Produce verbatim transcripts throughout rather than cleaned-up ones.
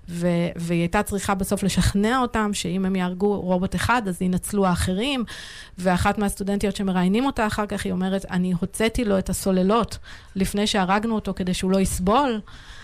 ו- והיא הייתה צריכה בסוף לשכנע אותם, שאם הם יהרגו רובוט אחד, אז ינצלו האחרים, ואחת מהסטודנטיות שמראיינים אותה אחר כך, היא אומרת, אני הוצאתי לו את הסוללות, לפני שהרגנו אותו, כדי שהוא לא יסבול,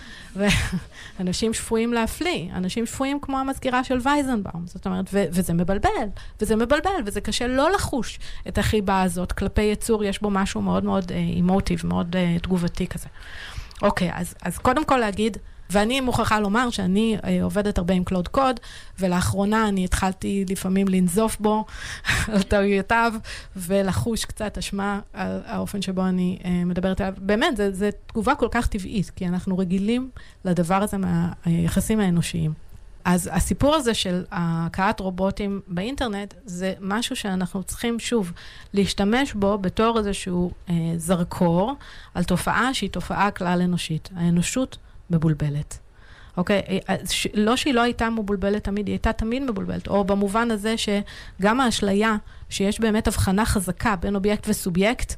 ואנשים שפויים להפליא, אנשים שפויים כמו המזכירה של וייזנבאום, זאת אומרת, ו- וזה מבלבל, וזה מבלבל, וזה קשה לא לחוש את החיבה הזאת, כלפי יצור יש בו משהו מאוד מאוד אימוטיב, מאוד uh, תגובתי כזה. אוקיי, אז, אז קודם כל להגיד, ואני מוכרחה לומר שאני אה, עובדת הרבה עם קלוד קוד, ולאחרונה אני התחלתי לפעמים לנזוף בו על טעויותיו, ולחוש קצת אשמה על האופן שבו אני אה, מדברת עליו. באמת, זה, זה תגובה כל כך טבעית, כי אנחנו רגילים לדבר הזה מהיחסים האנושיים. אז הסיפור הזה של הקעת רובוטים באינטרנט, זה משהו שאנחנו צריכים שוב להשתמש בו בתור איזשהו אה, זרקור, על תופעה שהיא תופעה כלל אנושית. האנושות מבולבלת. אוקיי? לא שהיא לא הייתה מבולבלת תמיד, היא הייתה תמיד מבולבלת. או במובן הזה שגם האשליה, שיש באמת הבחנה חזקה בין אובייקט וסובייקט,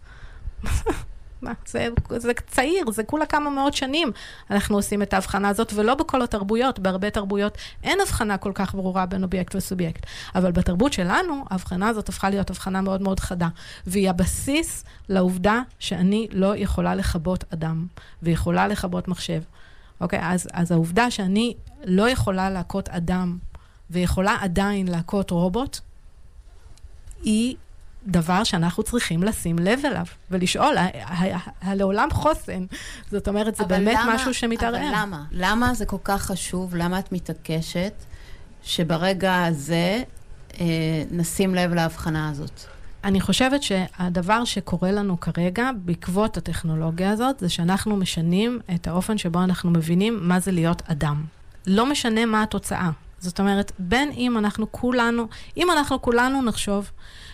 זה, זה צעיר, זה כולה כמה מאות שנים אנחנו עושים את ההבחנה הזאת, ולא בכל התרבויות, בהרבה תרבויות אין הבחנה כל כך ברורה בין אובייקט וסובייקט. אבל בתרבות שלנו, ההבחנה הזאת הפכה להיות הבחנה מאוד מאוד חדה, והיא הבסיס לעובדה שאני לא יכולה לחבות אדם, ויכולה לחבות מחשב. אוקיי, אז, אז העובדה שאני לא יכולה להכות אדם, ויכולה עדיין להכות רובוט, היא דבר שאנחנו צריכים לשים לב אליו, ולשאול, לעולם חוסן. זאת אומרת, זה באמת למה, משהו שמתערער. אבל למה? למה זה כל כך חשוב? למה את מתעקשת שברגע הזה אה, נשים לב להבחנה הזאת? אני חושבת שהדבר שקורה לנו כרגע, בעקבות הטכנולוגיה הזאת, זה שאנחנו משנים את האופן שבו אנחנו מבינים מה זה להיות אדם. לא משנה מה התוצאה. זאת אומרת, בין אם אנחנו כולנו, אם אנחנו כולנו נחשוב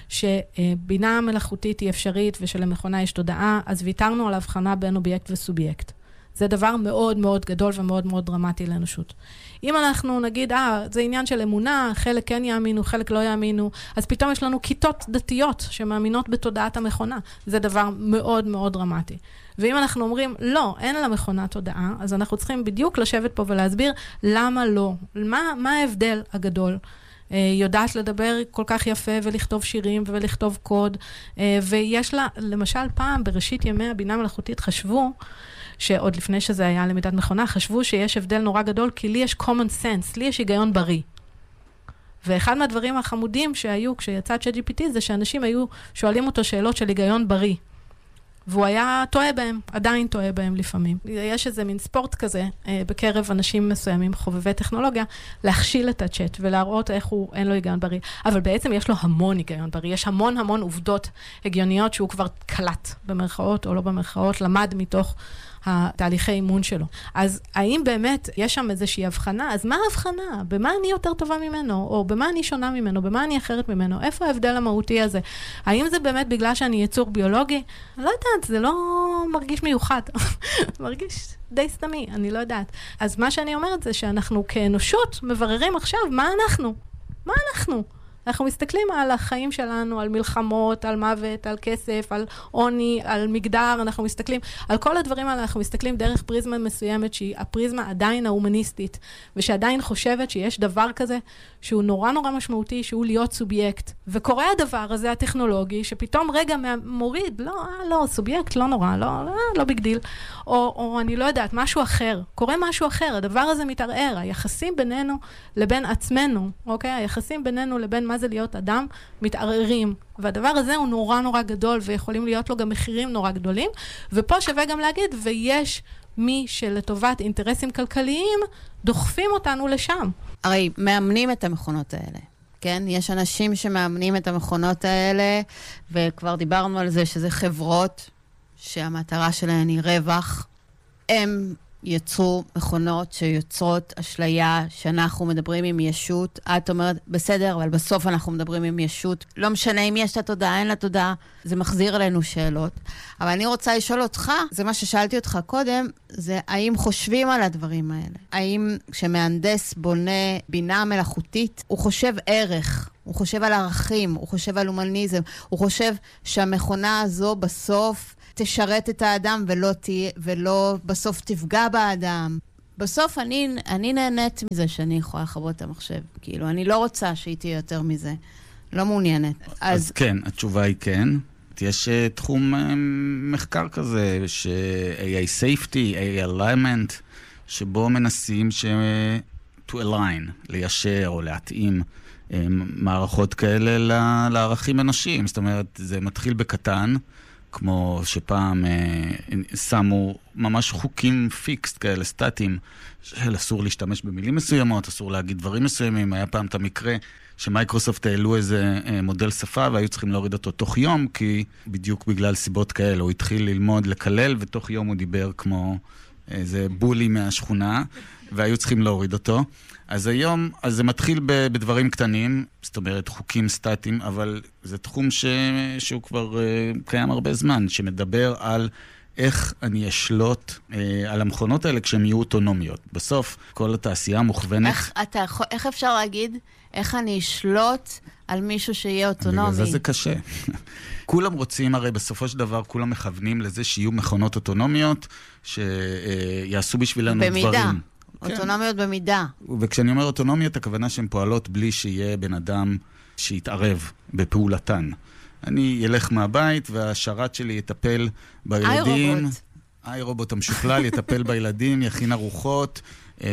שבינה מלאכותית היא אפשרית ושלמכונה יש תודעה, אז ויתרנו על הבחנה בין אובייקט וסובייקט. זה דבר מאוד מאוד גדול ומאוד מאוד דרמטי לאנושות. אם אנחנו נגיד, אה, זה עניין של אמונה, חלק כן יאמינו, חלק לא יאמינו, אז פתאום יש לנו כיתות דתיות שמאמינות בתודעת המכונה. זה דבר מאוד מאוד דרמטי. ואם אנחנו אומרים, לא, אין למכונה תודעה, אז אנחנו צריכים בדיוק לשבת פה ולהסביר למה לא. מה, מה ההבדל הגדול? יודעת לדבר כל כך יפה ולכתוב שירים ולכתוב קוד, ויש לה, למשל פעם בראשית ימי הבינה מלאכותית חשבו, שעוד לפני שזה היה למידת מכונה, חשבו שיש הבדל נורא גדול, כי לי יש common sense, לי יש היגיון בריא. ואחד מהדברים החמודים שהיו כשיצא צ'אט ג'י פי טי, זה שאנשים היו שואלים אותו שאלות של היגיון בריא. והוא היה טועה בהם, עדיין טועה בהם לפעמים. יש איזה מין ספורט כזה, אה, בקרב אנשים מסוימים, חובבי טכנולוגיה, להכשיל את הצ'אט ולהראות איך הוא, אין לו היגיון בריא. אבל בעצם יש לו המון היגיון בריא. יש המון המון עובדות הגיוניות שהוא כבר קלט, במרכאות או לא במרכאות, למד מתוך התהליכי אימון שלו. אז האם באמת יש שם איזושהי הבחנה? אז מה ההבחנה? במה אני יותר טובה ממנו? או במה אני שונה ממנו? במה אני אחרת ממנו? איפה ההבדל המהותי הזה? האם זה באמת בגלל שאני יצור ביולוגי? אני לא יודעת, זה לא מרגיש מיוחד. מרגיש די סתמי, אני לא יודעת. אז מה שאני אומרת זה שאנחנו כאנושות מבררים עכשיו מה אנחנו? מה אנחנו? אנחנו מסתכלים על החיים שלנו, על מלחמות, על מוות, על כסף, על עוני, על מגדר, אנחנו מסתכלים, על כל הדברים האלה אנחנו מסתכלים דרך פריזמה מסוימת, שהיא הפריזמה עדיין ההומניסטית, ושעדיין חושבת שיש דבר כזה, שהוא נורא נורא משמעותי, שהוא להיות סובייקט. וקורה הדבר הזה, הטכנולוגי, שפתאום רגע מוריד, לא, לא, סובייקט, לא נורא, לא, לא, לא בגדיל, או, או אני לא יודעת, משהו אחר, קורה משהו אחר, הדבר הזה מתערער, היחסים בינינו לבין עצמנו, אוקיי? היחסים בינינו לבין מה זה להיות אדם, מתערערים. והדבר הזה הוא נורא נורא גדול, ויכולים להיות לו גם מחירים נורא גדולים. ופה שווה גם להגיד, ויש מי שלטובת אינטרסים כלכליים, דוחפים אותנו לשם. הרי מאמנים את המכונות האלה. כן? יש אנשים שמאמנים את המכונות האלה, וכבר דיברנו על זה שזה חברות, שהמטרה שלהן היא רווח. הם יצרו מכונות שיוצרות אשליה שאנחנו מדברים עם ישות. את אומרת, בסדר, אבל בסוף אנחנו מדברים עם ישות. לא משנה אם יש לה תודעה, אין לה תודעה. זה מחזיר אלינו שאלות. אבל אני רוצה לשאול אותך, זה מה ששאלתי אותך קודם, זה האם חושבים על הדברים האלה? האם כשמהנדס בונה בינה מלאכותית, הוא חושב ערך, הוא חושב על ערכים, הוא חושב על הומניזם, הוא חושב שהמכונה הזו בסוף תשרת את האדם ולא, תהיה, ולא בסוף תפגע באדם. בסוף אני, אני נהנית מזה שאני יכולה לחבות את המחשב. כאילו, אני לא רוצה שהיא תהיה יותר מזה. לא מעוניינת. אז, אז כן, התשובה היא כן. יש uh, תחום uh, מחקר כזה, ש-A I Safety, A I Alignment, שבו מנסים ש... to align, ליישר או להתאים uh, מערכות כאלה ל- לערכים אנושיים. זאת אומרת, זה מתחיל בקטן, כמו שפעם uh, שמו ממש חוקים פיקסט כאלה, סטטיים, של אסור להשתמש במילים מסוימות, אסור להגיד דברים מסוימים. היה פעם את המקרה שמייקרוסופט העלו איזה uh, מודל שפה, והיו צריכים להוריד אותו תוך יום, כי בדיוק בגלל סיבות כאלה, הוא התחיל ללמוד לקלל, ותוך יום הוא דיבר כמו איזה בולי מהשכונה, והיו צריכים להוריד אותו. אז היום, אז זה מתחיל בדברים קטנים, זאת אומרת חוקים סטטיים, אבל זה תחום ש... שהוא כבר uh, קיים הרבה זמן, שמדבר על איך אני אשלוט uh, על המכונות האלה כשהן יהיו אוטונומיות. בסוף, כל התעשייה מוכוונת... איך, אתה, איך אפשר להגיד, איך אני אשלוט על מישהו שיהיה אוטונומי? בגלל זה זה קשה. כולם רוצים, הרי בסופו של דבר, כולם מכוונים לזה שיהיו מכונות אוטונומיות, שיעשו בשבילנו במידה. דברים. במידה. אוטונומיות כן. במידה. וכשאני אומר אוטונומיות, הכוונה שהן פועלות בלי שיהיה בן אדם שיתערב בפעולתן. אני ילך מהבית, והשרת שלי יטפל בילדים. איי רובוט. איי רובוט המשוכלל יטפל בילדים, יכין ארוחות,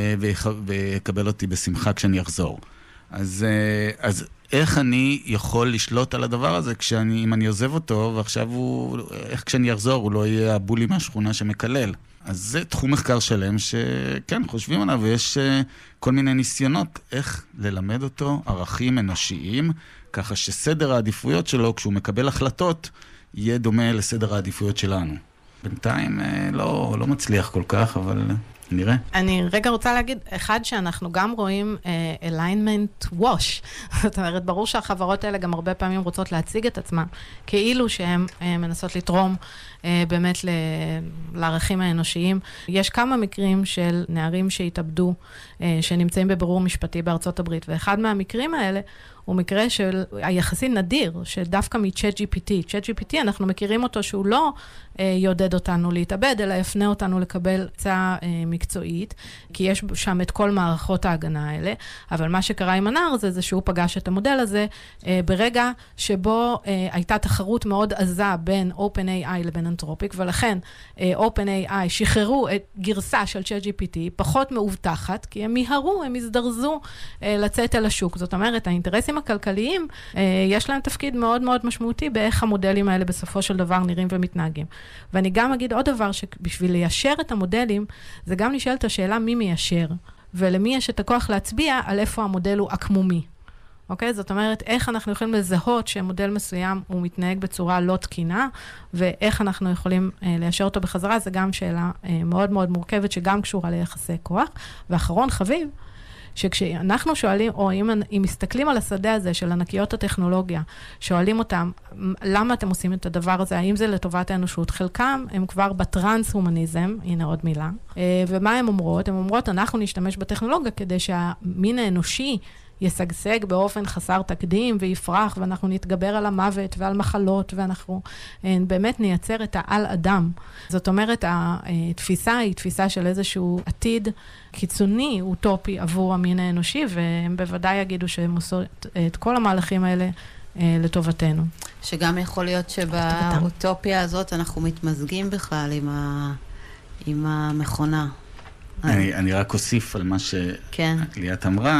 ויקבל אותי בשמחה כשאני אחזור. אז, אז איך אני יכול לשלוט על הדבר הזה כשאני, אם אני עוזב אותו, ועכשיו הוא, איך כשאני אחזור, הוא לא יהיה הבולי מהשכונה שמקלל. אז זה תחום מחקר שלם שכן, חושבים עליו, ויש כל מיני ניסיונות איך ללמד אותו ערכים אנושיים, ככה שסדר העדיפויות שלו, כשהוא מקבל החלטות, יהיה דומה לסדר העדיפויות שלנו. בינתיים לא, לא מצליח כל כך, אבל נראה. אני רגע רוצה להגיד, אחד שאנחנו גם רואים uh, alignment wash. זאת אומרת, ברור שהחברות האלה גם הרבה פעמים רוצות להציג את עצמם, כאילו שהן uh, מנסות לתרום uh, באמת ל- לערכים האנושיים. יש כמה מקרים של נערים שהתאבדו, uh, שנמצאים בבירור משפטי בארצות הברית, ואחד מהמקרים האלה, הוא מקרה של היחסי נדיר, שדווקא מ-צ'אט ג'י פי טי. צ'אט ג'י פי טי, אנחנו מכירים אותו שהוא לא אה, יודד אותנו להתאבד, אלא יפנה אותנו לקבל הצעה אה, מקצועית, כי יש שם את כל מערכות ההגנה האלה. אבל מה שקרה עם הנער זה, זה שהוא פגש את המודל הזה, אה, ברגע שבו אה, הייתה תחרות מאוד עזה בין OpenAI לבין אנתרופיק, ולכן אה, OpenAI שחררו את גרסה של צ'אט ג'י פי טי, פחות מאובטחת, כי הם מיהרו, הם הזדרזו אה, לצאת אל השוק. זאת אומרת, האינטרסים הכלכליים, יש להם תפקיד מאוד מאוד משמעותי באיך המודלים האלה בסופו של דבר נראים ומתנהגים. ואני גם אגיד עוד דבר, שבשביל ליישר את המודלים, זה גם לשאול את השאלה מי מיישר, ולמי יש את הכוח להצביע על איפה המודל הוא עקמומי. אוקיי? זאת אומרת, איך אנחנו יכולים לזהות שמודל מסוים הוא מתנהג בצורה לא תקינה, ואיך אנחנו יכולים אה, ליישר אותו בחזרה, זה גם שאלה אה, מאוד מאוד מורכבת, שגם קשורה ליחסי כוח. ואחרון חביב, שכשאנחנו שואלים, או אם, אם מסתכלים על השדה הזה של ענקיות הטכנולוגיה, שואלים אותם, למה אתם עושים את הדבר הזה? האם זה לטובת האנושות? חלקם הם כבר בטרנס-הומניזם, הנה עוד מילה, ומה הן אומרות? הן אומרות, אנחנו נשתמש בטכנולוגיה כדי שהמין האנושי יסגסג באופן חסר תקדים ויפרח, ואנחנו נתגבר על המוות ועל מחלות, ואנחנו באמת נייצר את העל-אדם. זאת אומרת, התפיסה היא תפיסה של איזשהו עתיד קיצוני, אוטופי עבור המין האנושי, והם בוודאי יגידו שהם עושות את כל המהלכים האלה לטובתנו. שגם יכול להיות שבאוטופיה הזאת אנחנו מתמזגים בכלל עם, ה... עם המכונה. אני, אני רק אוסיף על מה שליאת אמרה,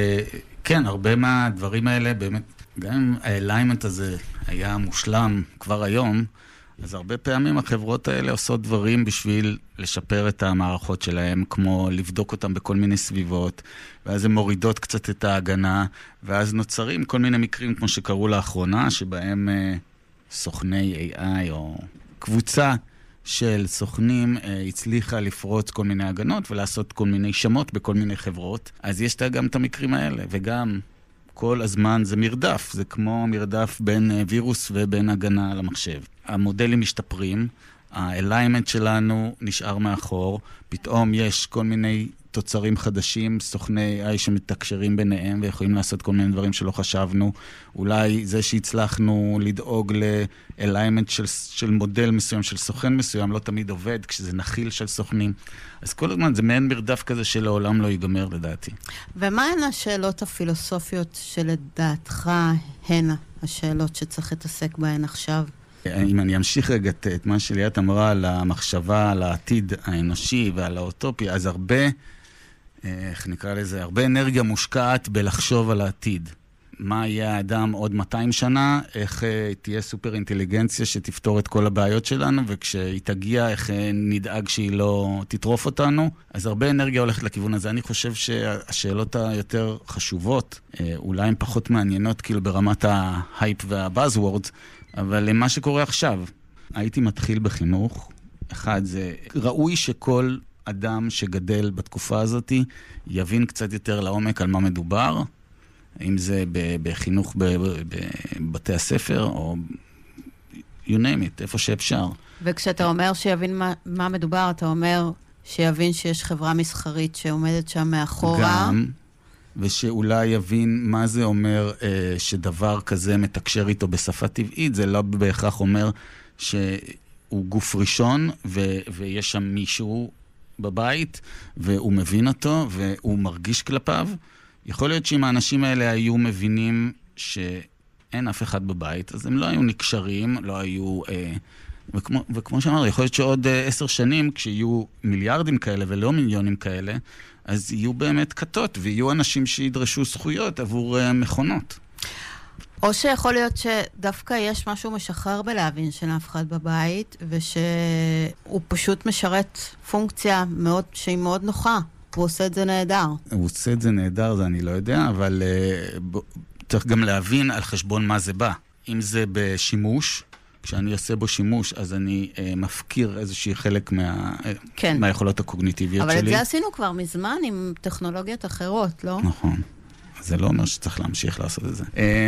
שכן, הרבה מהדברים האלה, באמת, גם אם האליימנט הזה היה מושלם כבר היום, אז הרבה פעמים החברות האלה עושות דברים בשביל לשפר את המערכות שלהם, כמו לבדוק אותם בכל מיני סביבות, ואז הן מורידות קצת את ההגנה, ואז נוצרים כל מיני מקרים, כמו שקראו לאחרונה, שבהם אה, סוכני איי איי או קבוצה, של סוכנים אה, הצליחה לפרוץ כל מיני הגנות ולעשות כל מיני שמות בכל מיני חברות. אז יש גם את המקרים האלה, וגם כל הזמן זה מרדף, זה כמו מרדף בין אה, וירוס ובין הגנה על המחשב. המודלים משתפרים, האליימנט שלנו נשאר מאחור, פתאום יש כל מיני תוצרים חדשים, סוכני איי שמתקשרים ביניהם ויכולים לעשות כל מיני דברים שלא חשבנו. אולי זה שהצלחנו לדאוג ל-alignment של, של מודל מסוים, של סוכן מסוים, לא תמיד עובד כשזה נחיל של סוכנים. אז כל הזמן זה מעין מרדף כזה שלעולם לא ייגמר לדעתי. ומה הן השאלות הפילוסופיות שלדעתך הן השאלות שצריך להתעסק בהן עכשיו? אם אני אמשיך רגע את מה שליאת אמרה על המחשבה, על העתיד האנושי ועל האוטופיה, אז הרבה, איך נקרא לזה, הרבה אנרגיה מושקעת בלחשוב על העתיד. מה יהיה האדם עוד מאתיים שנה, איך תהיה סופר אינטליגנציה שתפתור את כל הבעיות שלנו, וכשהיא תגיע, איך נדאג שהיא לא תטרוף אותנו. אז הרבה אנרגיה הולכת לכיוון הזה. אני חושב שהשאלות היותר חשובות, אולי הן פחות מעניינות, כאילו ברמת ההייפ והבאזוורד, אבל למה שקורה עכשיו, הייתי מתחיל בחינוך. אחד, זה ראוי שכל אדם שגדל בתקופה הזאת יבין קצת יותר לעומק על מה מדובר, אם זה בחינוך בבתי הספר, או you name it, איפה שאפשר. וכשאתה אומר שיבין מה, מה מדובר, אתה אומר שיבין שיש חברה מסחרית שעומדת שם מאחורה. גם, ושאולי יבין מה זה אומר אה, שדבר כזה מתקשר איתו בשפה טבעית, זה לא בהכרח אומר שהוא גוף ראשון, ו- ויש שם מישהו בבית, והוא מבין אותו, והוא מרגיש כלפיו. יכול להיות שאם האנשים האלה היו מבינים שאין אף אחד בבית, אז הם לא היו נקשרים, לא היו... אה, וכמו, וכמו שאמר, יכול להיות שעוד אה, עשר שנים, כשיהיו מיליארדים כאלה ולא מיליונים כאלה, אז יהיו באמת כתות, ויהיו אנשים שידרשו זכויות עבור uh, מכונות. או שיכול להיות שדווקא יש משהו משחרר בלהבין של אף אחד בבית, ושהוא פשוט משרת פונקציה מאוד, שהיא מאוד נוחה. הוא עושה את זה נהדר. הוא עושה את זה נהדר, זה אני לא יודע, אבל uh, ב- צריך גם להבין על חשבון מה זה בא. אם זה בשימוש, כשאני עושה בו שימוש, אז אני uh, מפקיר איזושהי חלק מה, כן. מהיכולות הקוגניטיביות אבל שלי. אבל את זה עשינו כבר מזמן עם טכנולוגיות אחרות, לא? נכון. זה לא אומר שצריך להמשיך לעשות את זה.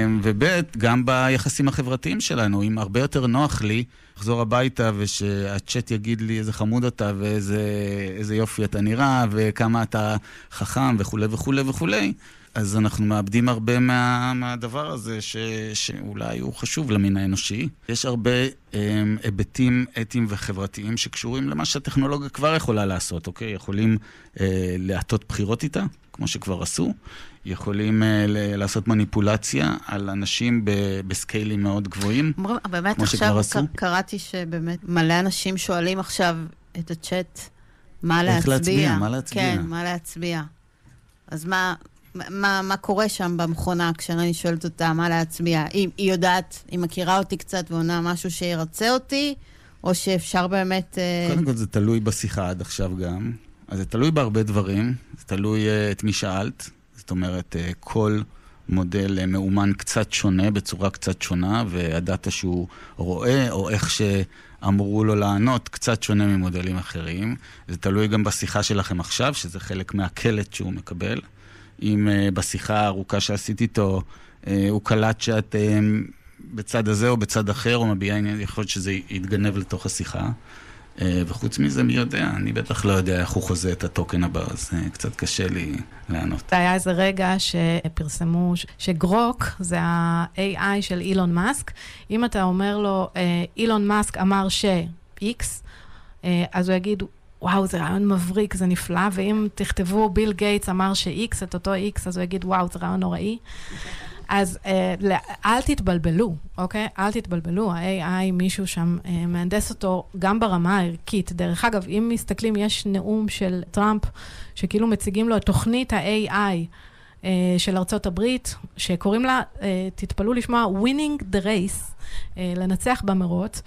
ובית, גם ביחסים החברתיים שלנו, אם הרבה יותר נוח לי לחזור הביתה ושהצ'אט יגיד לי איזה חמוד אתה ואיזה יופי אתה נראה וכמה אתה חכם וכו' וכו' וכו', אז אנחנו מאבדים הרבה מה, מהדבר הזה ש, שאולי הוא חשוב למין האנושי. יש הרבה הם, היבטים אתיים וחברתיים שקשורים למה שהטכנולוגיה כבר יכולה לעשות, אוקיי? יכולים אה, להטות בחירות איתה, כמו שכבר עשו. יכולים אה, ל- לעשות מניפולציה על אנשים ב- בסקיילים מאוד גבוהים, אומרים, באמת כמו שכבר עשו. עכשיו קראתי שבאמת מלא אנשים שואלים עכשיו את הצ'אט מה איך להצביע. להצביע, מה להצביע. כן, מה להצביע. אז מה... מה, מה קורה שם במכונה כשאני שואלת אותה מה להצביע? היא, היא יודעת, היא מכירה אותי קצת ועונה משהו שירצה אותי, או שאפשר באמת... קודם כל זה תלוי בשיחה עד עכשיו גם. אז זה תלוי בהרבה דברים. זה תלוי uh, את מי שאלת. זאת אומרת, uh, כל מודל uh, מאומן קצת שונה, בצורה קצת שונה, והדאטה שהוא רואה, או איך שאמרו לו לענות, קצת שונה ממודלים אחרים. זה תלוי גם בשיחה שלכם עכשיו, שזה חלק מהקלט שהוא מקבל. אם uh, בשיחה הארוכה שעשיתי איתו, uh, הוא קלט שאת uh, בצד הזה או בצד אחר, או מביע עניין, יכול להיות שזה יתגנב לתוך השיחה. Uh, וחוץ מזה, מי יודע? אני בטח לא יודע איך הוא חוזה את הטוקן הבא, אז uh, קצת קשה לי לענות. היה איזה רגע שפרסמו שגרוק זה ה-איי איי של אילון מאסק. אם אתה אומר לו, אילון מאסק אמר ש-X, uh, אז הוא יגיד, וואו, זה רעיון מבריק, זה נפלא, ואם תכתבו ביל גייטס אמר ש-X, את אותו X, אז הוא יגיד, וואו, זה רעיון נוראי. אז אה, אל תתבלבלו, אוקיי? אל תתבלבלו, ה-איי איי, מישהו שם אה, מהנדס אותו גם ברמה הערכית. דרך אגב, אם מסתכלים, יש נאום של טראמפ, שכאילו מציגים לו את תוכנית ה-איי איי אה, של ארצות הברית, שקוראים לה, אה, תתפלאו לשמוע, Winning the Race, לנצח במרוץ,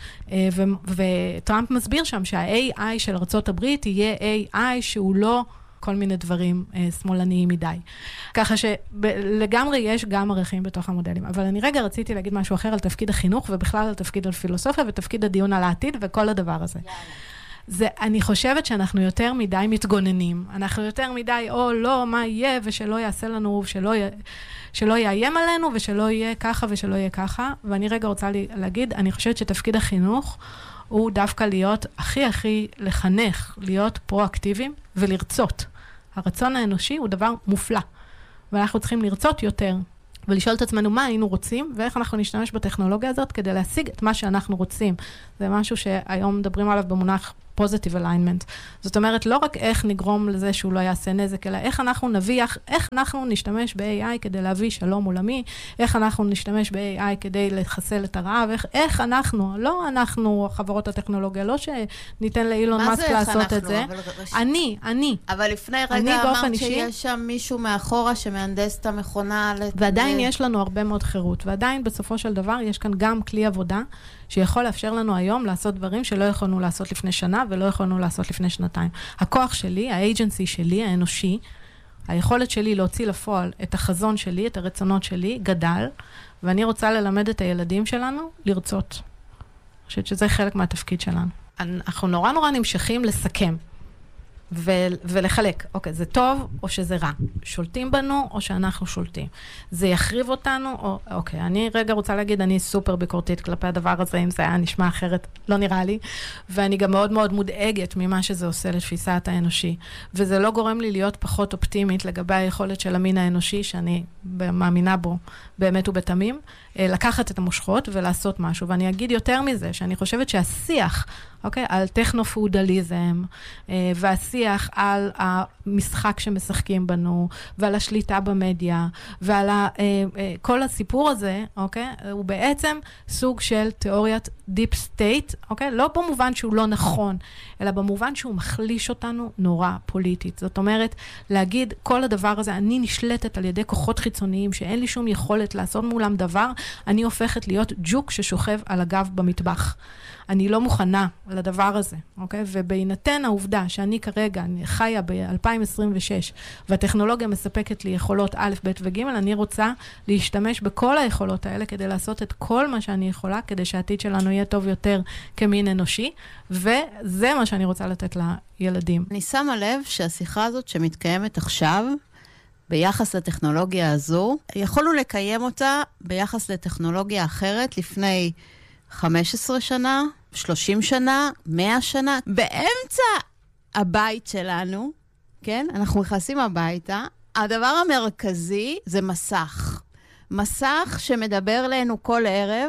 וטראמפ מסביר שם שה-איי איי של ארצות הברית יהיה איי איי שהוא לא כל מיני דברים שמאלניים מדי. ככה שלגמרי יש גם ערכים בתוך המודלים. אבל אני רגע רציתי להגיד משהו אחר על תפקיד החינוך, ובכלל על תפקיד הפילוסופיה, ותפקיד הדיון על העתיד, וכל הדבר הזה. זה, אני חושבת שאנחנו יותר מדי מתגוננים. אנחנו יותר מדי, או לא, מה יהיה, ושלא יעשה לנו, שלא יהיה... שלא יאיים עלינו, ושלא יהיה ככה ושלא יהיה ככה. ואני רגע רוצה להגיד, אני חושבת שתפקיד החינוך הוא דווקא להיות הכי הכי לחנך, להיות פרואקטיביים ולרצות. הרצון האנושי הוא דבר מופלא, ואנחנו צריכים לרצות יותר, ולשאול את עצמנו מה היינו רוצים, ואיך אנחנו נשתמש בטכנולוגיה הזאת כדי להשיג את מה שאנחנו רוצים. זה משהו שהיום מדברים עליו במונח positive alignment. זאת אומרת, לא רק איך נגרום לזה שהוא לא יעשה נזק, אלא איך אנחנו נביח, איך אנחנו נשתמש ב-איי איי כדי להביא שלום עולמי, איך אנחנו נשתמש ב-איי איי כדי לחסל את הרעב, איך, איך אנחנו, לא אנחנו, חברות הטכנולוגיה, לא שניתן לאילון מאסק לעשות את זה. רש... אני, אני. אבל לפני רגע אמרת שיש שם מישהו מאחורה שמהנדס את המכונה. ועדיין יש לנו הרבה מאוד חירות, ועדיין בסופו של דבר יש כאן גם כלי עבודה, שיכול לאפשר לנו היום לעשות דברים שלא יכולנו לעשות לפני שנה, ולא יכולנו לעשות לפני שנתיים. הכוח שלי, האג'נסי שלי, האנושי, היכולת שלי להוציא לפועל את החזון שלי, את הרצונות שלי, גדל, ואני רוצה ללמד את הילדים שלנו לרצות. אני חושבת שזה חלק מהתפקיד שלנו. אנחנו נורא נורא נמשכים לסכם. ו- ולחלק, אוקיי, זה טוב או שזה רע? שולטים בנו או שאנחנו שולטים? זה יחריב אותנו או, אוקיי, אני רגע רוצה להגיד, אני סופר ביקורתית כלפי הדבר הזה, אם זה היה נשמע אחרת, לא נראה לי, ואני גם מאוד מאוד מודאגת ממה שזה עושה לתפיסת האנושי, וזה לא גורם לי להיות פחות אופטימית לגבי היכולת של המין האנושי, שאני מאמינה בו באמת ובתמים, לקחת את המושכות ולעשות משהו, ואני אגיד יותר מזה, שאני חושבת שהשיח, אוקיי, על טכנו-פאודליזם, והשיח על המשחק שמשחקים בנו, ועל השליטה במדיה, ועל ה, כל הסיפור הזה, אוקיי, הוא בעצם סוג של תיאוריית דיפ סטייט, אוקיי, לא במובן שהוא לא נכון, אלא במובן שהוא מחליש אותנו נורא פוליטית. זאת אומרת, להגיד כל הדבר הזה, אני נשלטת על ידי כוחות חיצוניים, שאין לי שום יכולת לעשות מולם דבר, אני הופכת להיות ג'וק ששוכב על הגב במטבח. אני לא מוכנה לדבר הזה, אוקיי? ובהינתן העובדה שאני כרגע אני חיה ב-אלפיים עשרים ושש, והטכנולוגיה מספקת לי יכולות א', ב' וג', אני רוצה להשתמש בכל היכולות האלה כדי לעשות את כל מה שאני יכולה, כדי שהעתיד שלנו יהיה טוב יותר כמין אנושי, וזה מה שאני רוצה לתת לילדים. אני שמה לב שהשיחה הזאת שמתקיימת עכשיו, ביחס לטכנולוגיה הזו, יכולנו לקיים אותה ביחס לטכנולוגיה אחרת לפני חמש עשרה שנה, שלושים שנה, מאה שנה, באמצע הבית שלנו, כן? אנחנו נכנסים הביתה, הדבר המרכזי זה מסך. מסך שמדבר לנו כל ערב,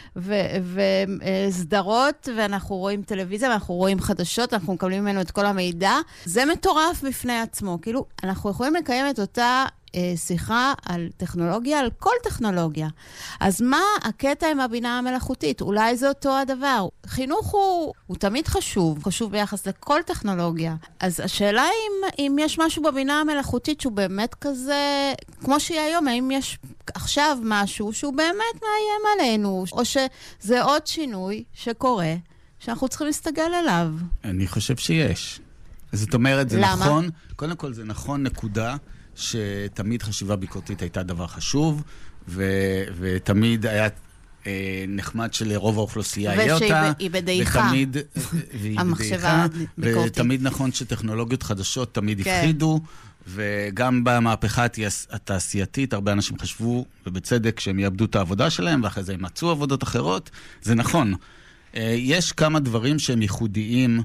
וסדרות, ואנחנו רואים טלוויזיה, ואנחנו רואים חדשות, אנחנו מקבלים ממנו את כל המידע. זה מטורף בפני עצמו. כאילו, אנחנו יכולים לקיים את אותה שיחה על טכנולוגיה, על כל טכנולוגיה. אז מה הקטע עם הבינה המלאכותית? אולי זה אותו הדבר. חינוך הוא, הוא תמיד חשוב, חשוב ביחס לכל טכנולוגיה. אז השאלה אם, אם יש משהו בבינה המלאכותית שהוא באמת כזה, כמו שהיא היום, האם יש עכשיו משהו שהוא באמת מאיים עלינו, או שזה עוד שינוי שקורה, שאנחנו צריכים להסתגל עליו. אני חושב שיש. זאת אומרת, זה למה? נכון, קודם כל זה נכון נקודה, שתמיד חשיבה ביקורתית הייתה דבר חשוב, ו- ותמיד היה אה, נחמד שלרוב האוכלוסייה יהיה אותה. ושהיא בדעיכה. ותמיד, והיא המחשבה ביקורתית. ותמיד נכון שטכנולוגיות חדשות תמיד כן. הפחידו, וגם במהפכה התעשייתית, הרבה אנשים חשבו, ובצדק, שהם יאבדו את העבודה שלהם, ואחרי זה הם מצאו עבודות אחרות. זה נכון. אה, יש כמה דברים שהם ייחודיים,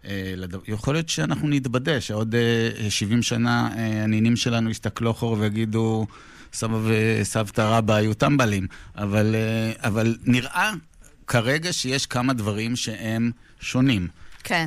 יכול להיות שאנחנו נתבדש, עוד שבעים שנה הנינים שלנו יסתכלו אחור ויגידו סבא וסבתא רבא היו טמבלים, אבל, אבל נראה כרגע שיש כמה דברים שהם שונים. כן.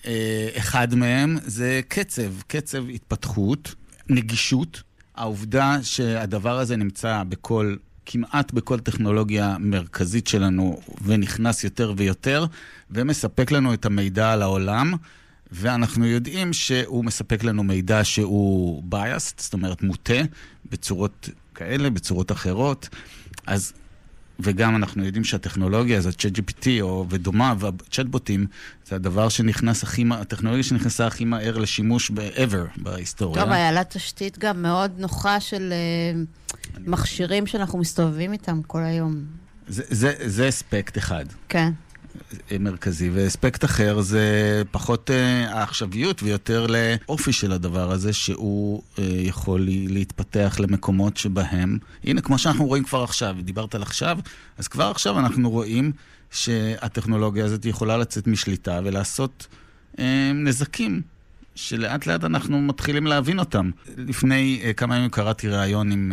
אחד מהם זה קצב, קצב התפתחות, נגישות, העובדה שהדבר הזה נמצא בכל כמעט בכל טכנולוגיה מרכזית שלנו, ונכנס יותר ויותר, ומספק לנו את המידע על העולם, ואנחנו יודעים שהוא מספק לנו מידע שהוא biased, זאת אומרת מוטה, בצורות כאלה, בצורות אחרות, אז, וגם אנחנו יודעים שהטכנולוגיה הזאת, צ'אט ג'י פי טי או ודומה, והצ'אטבוטים, זה הדבר שנכנס הכי, הטכנולוגיה שנכנסה הכי מהר לשימוש ב-ever בהיסטוריה. טוב, היה לה תשתית גם מאוד נוחה של uh, מכשירים שאנחנו מסתובבים איתם כל היום. זה, זה, זה אספקט אחד. כן. מרכזי, ואספקט אחר זה פחות uh, העכשוויות ויותר לאופי של הדבר הזה, שהוא uh, יכול להתפתח למקומות שבהם, הנה כמו שאנחנו רואים כבר עכשיו, דיברת על עכשיו, אז כבר עכשיו אנחנו רואים שהטכנולוגיה הזאת יכולה לצאת משליטה ולעשות uh, נזקים שלאט לאט אנחנו מתחילים להבין אותם. לפני כמה ימים קראתי ראיון עם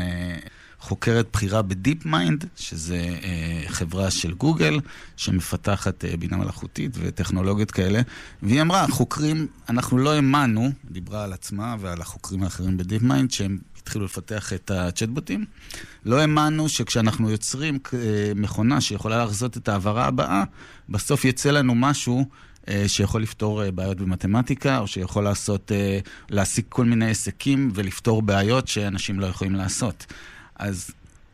חוקרת בחירה בדיפ מיינד, שזה חברה של גוגל, שמפתחת בינה מלאכותית וטכנולוגיות כאלה, והיא אמרה, חוקרים, אנחנו לא האמנו, דיברה על עצמה ועל החוקרים האחרים בדיפ מיינד, שהם התחילו לפתח את הצ'טבוטים, לא האמנו שכשאנחנו יוצרים מכונה שיכולה לחזות את העברה הבאה, בסוף יצא לנו משהו שיכול לפתור בעיות במתמטיקה, או שיכול לעשות, להשיג כל מיני עסקים ולפתור בעיות שאנשים לא יכולים לעשות. אז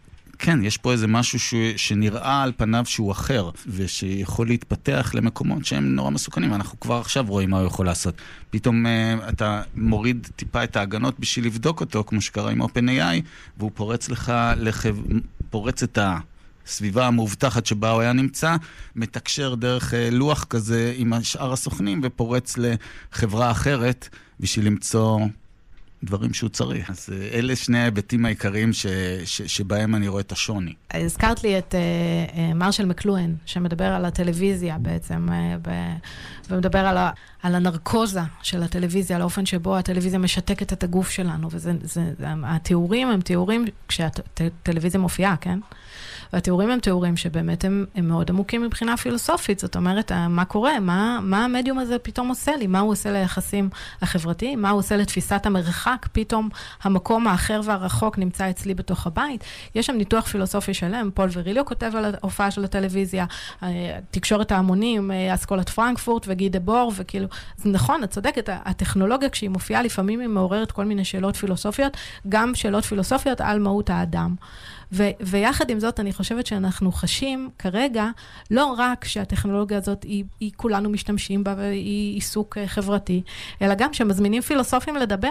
כן, יש פה איזה משהו ש... שנראה על פניו שהוא אחר, ושיכול להתפתח למקומות שהם נורא מסוכנים. אנחנו כבר עכשיו רואים מה הוא יכול לעשות. פתאום uh, אתה מוריד טיפה את ההגנות בשביל לבדוק אותו, כמו שקרה עם OpenAI, והוא פורץ לך, לחב... פורץ את הסביבה המובטחת שבה הוא היה נמצא, מתקשר דרך uh, לוח כזה עם שאר הסוכנים, ופורץ לחברה אחרת בשביל למצוא דברים שהוא צריך. אז אלה שני ההיבטים העיקריים ש, ש, שבהם אני רואה את השוני. הזכרת לי את uh, uh, מרשל מקלואן, שמדבר על הטלוויזיה בעצם, uh, ב, ומדבר על, ה, על הנרקוזה של הטלוויזיה, על האופן שבו הטלוויזיה משתקת את הגוף שלנו, וזה, זה, זה, התיאורים הם תיאורים, כשהטלוויזיה מופיעה, כן? והתיאורים הם תיאורים שבאמת הם, הם מאוד עמוקים מבחינה פילוסופית, זאת אומרת, מה קורה, מה, מה המדיום הזה פתאום עושה לי, מה הוא עושה ליחסים החברתיים, מה הוא עושה לתפיסת המרחק, פתאום המקום האחר והרחוק נמצא אצלי בתוך הבית. יש שם ניתוח פילוסופי שלם, פול וריליו כותב על ההופעה של הטלוויזיה, תקשורת ההמונים, אסכולת פרנקפורט וגי דבור, וכאילו, זה נכון, את צודקת, הטכנולוגיה כשהיא מופיעה לפעמים היא מעוררת כל מיני שאלות פילוסופיות, גם שאלות פילוסופיות על מהות האדם. ו- ויחד עם זאת, אני חושבת שאנחנו חשים כרגע, לא רק שהטכנולוגיה הזאת היא, היא כולנו משתמשים בה והיא עיסוק חברתי, אלא גם שמזמינים פילוסופים לדבר.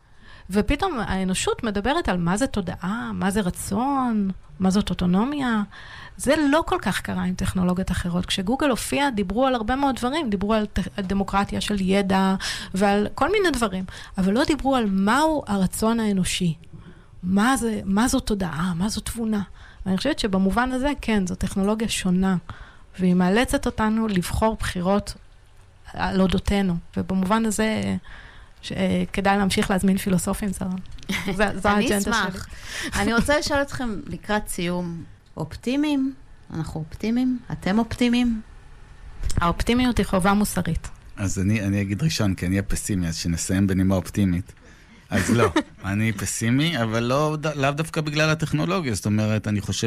ופתאום האנושות מדברת על מה זה תודעה, מה זה רצון, מה זאת אוטונומיה. זה לא כל כך קרה עם טכנולוגיות אחרות. כשגוגל הופיע, דיברו על הרבה מאוד דברים, דיברו על דמוקרטיה של ידע ועל כל מיני דברים, אבל לא דיברו על מהו הרצון האנושי. מה זה, מה זו תודעה, מה זו תבונה. ואני חושבת שבמובן הזה, כן, זו טכנולוגיה שונה, והיא מאלצת אותנו לבחור בחירות על אודותינו, ובמובן הזה ש... כדאי להמשיך להזמין פילוסופים, זו, זו האג'נדה שלי. אני אשמח. אני רוצה לשאול אתכם לקראת סיום, אופטימיים? אנחנו אופטימיים? אתם אופטימיים? האופטימיות היא חובה מוסרית. אז אני, אני אגיד ראשון, כי אני אהיה פסימי, אז שנסיים בנימה אופטימית. אז לא, אני פסימי, אבל לא, לאו דווקא בגלל הטכנולוגיה. זאת אומרת, אני חושב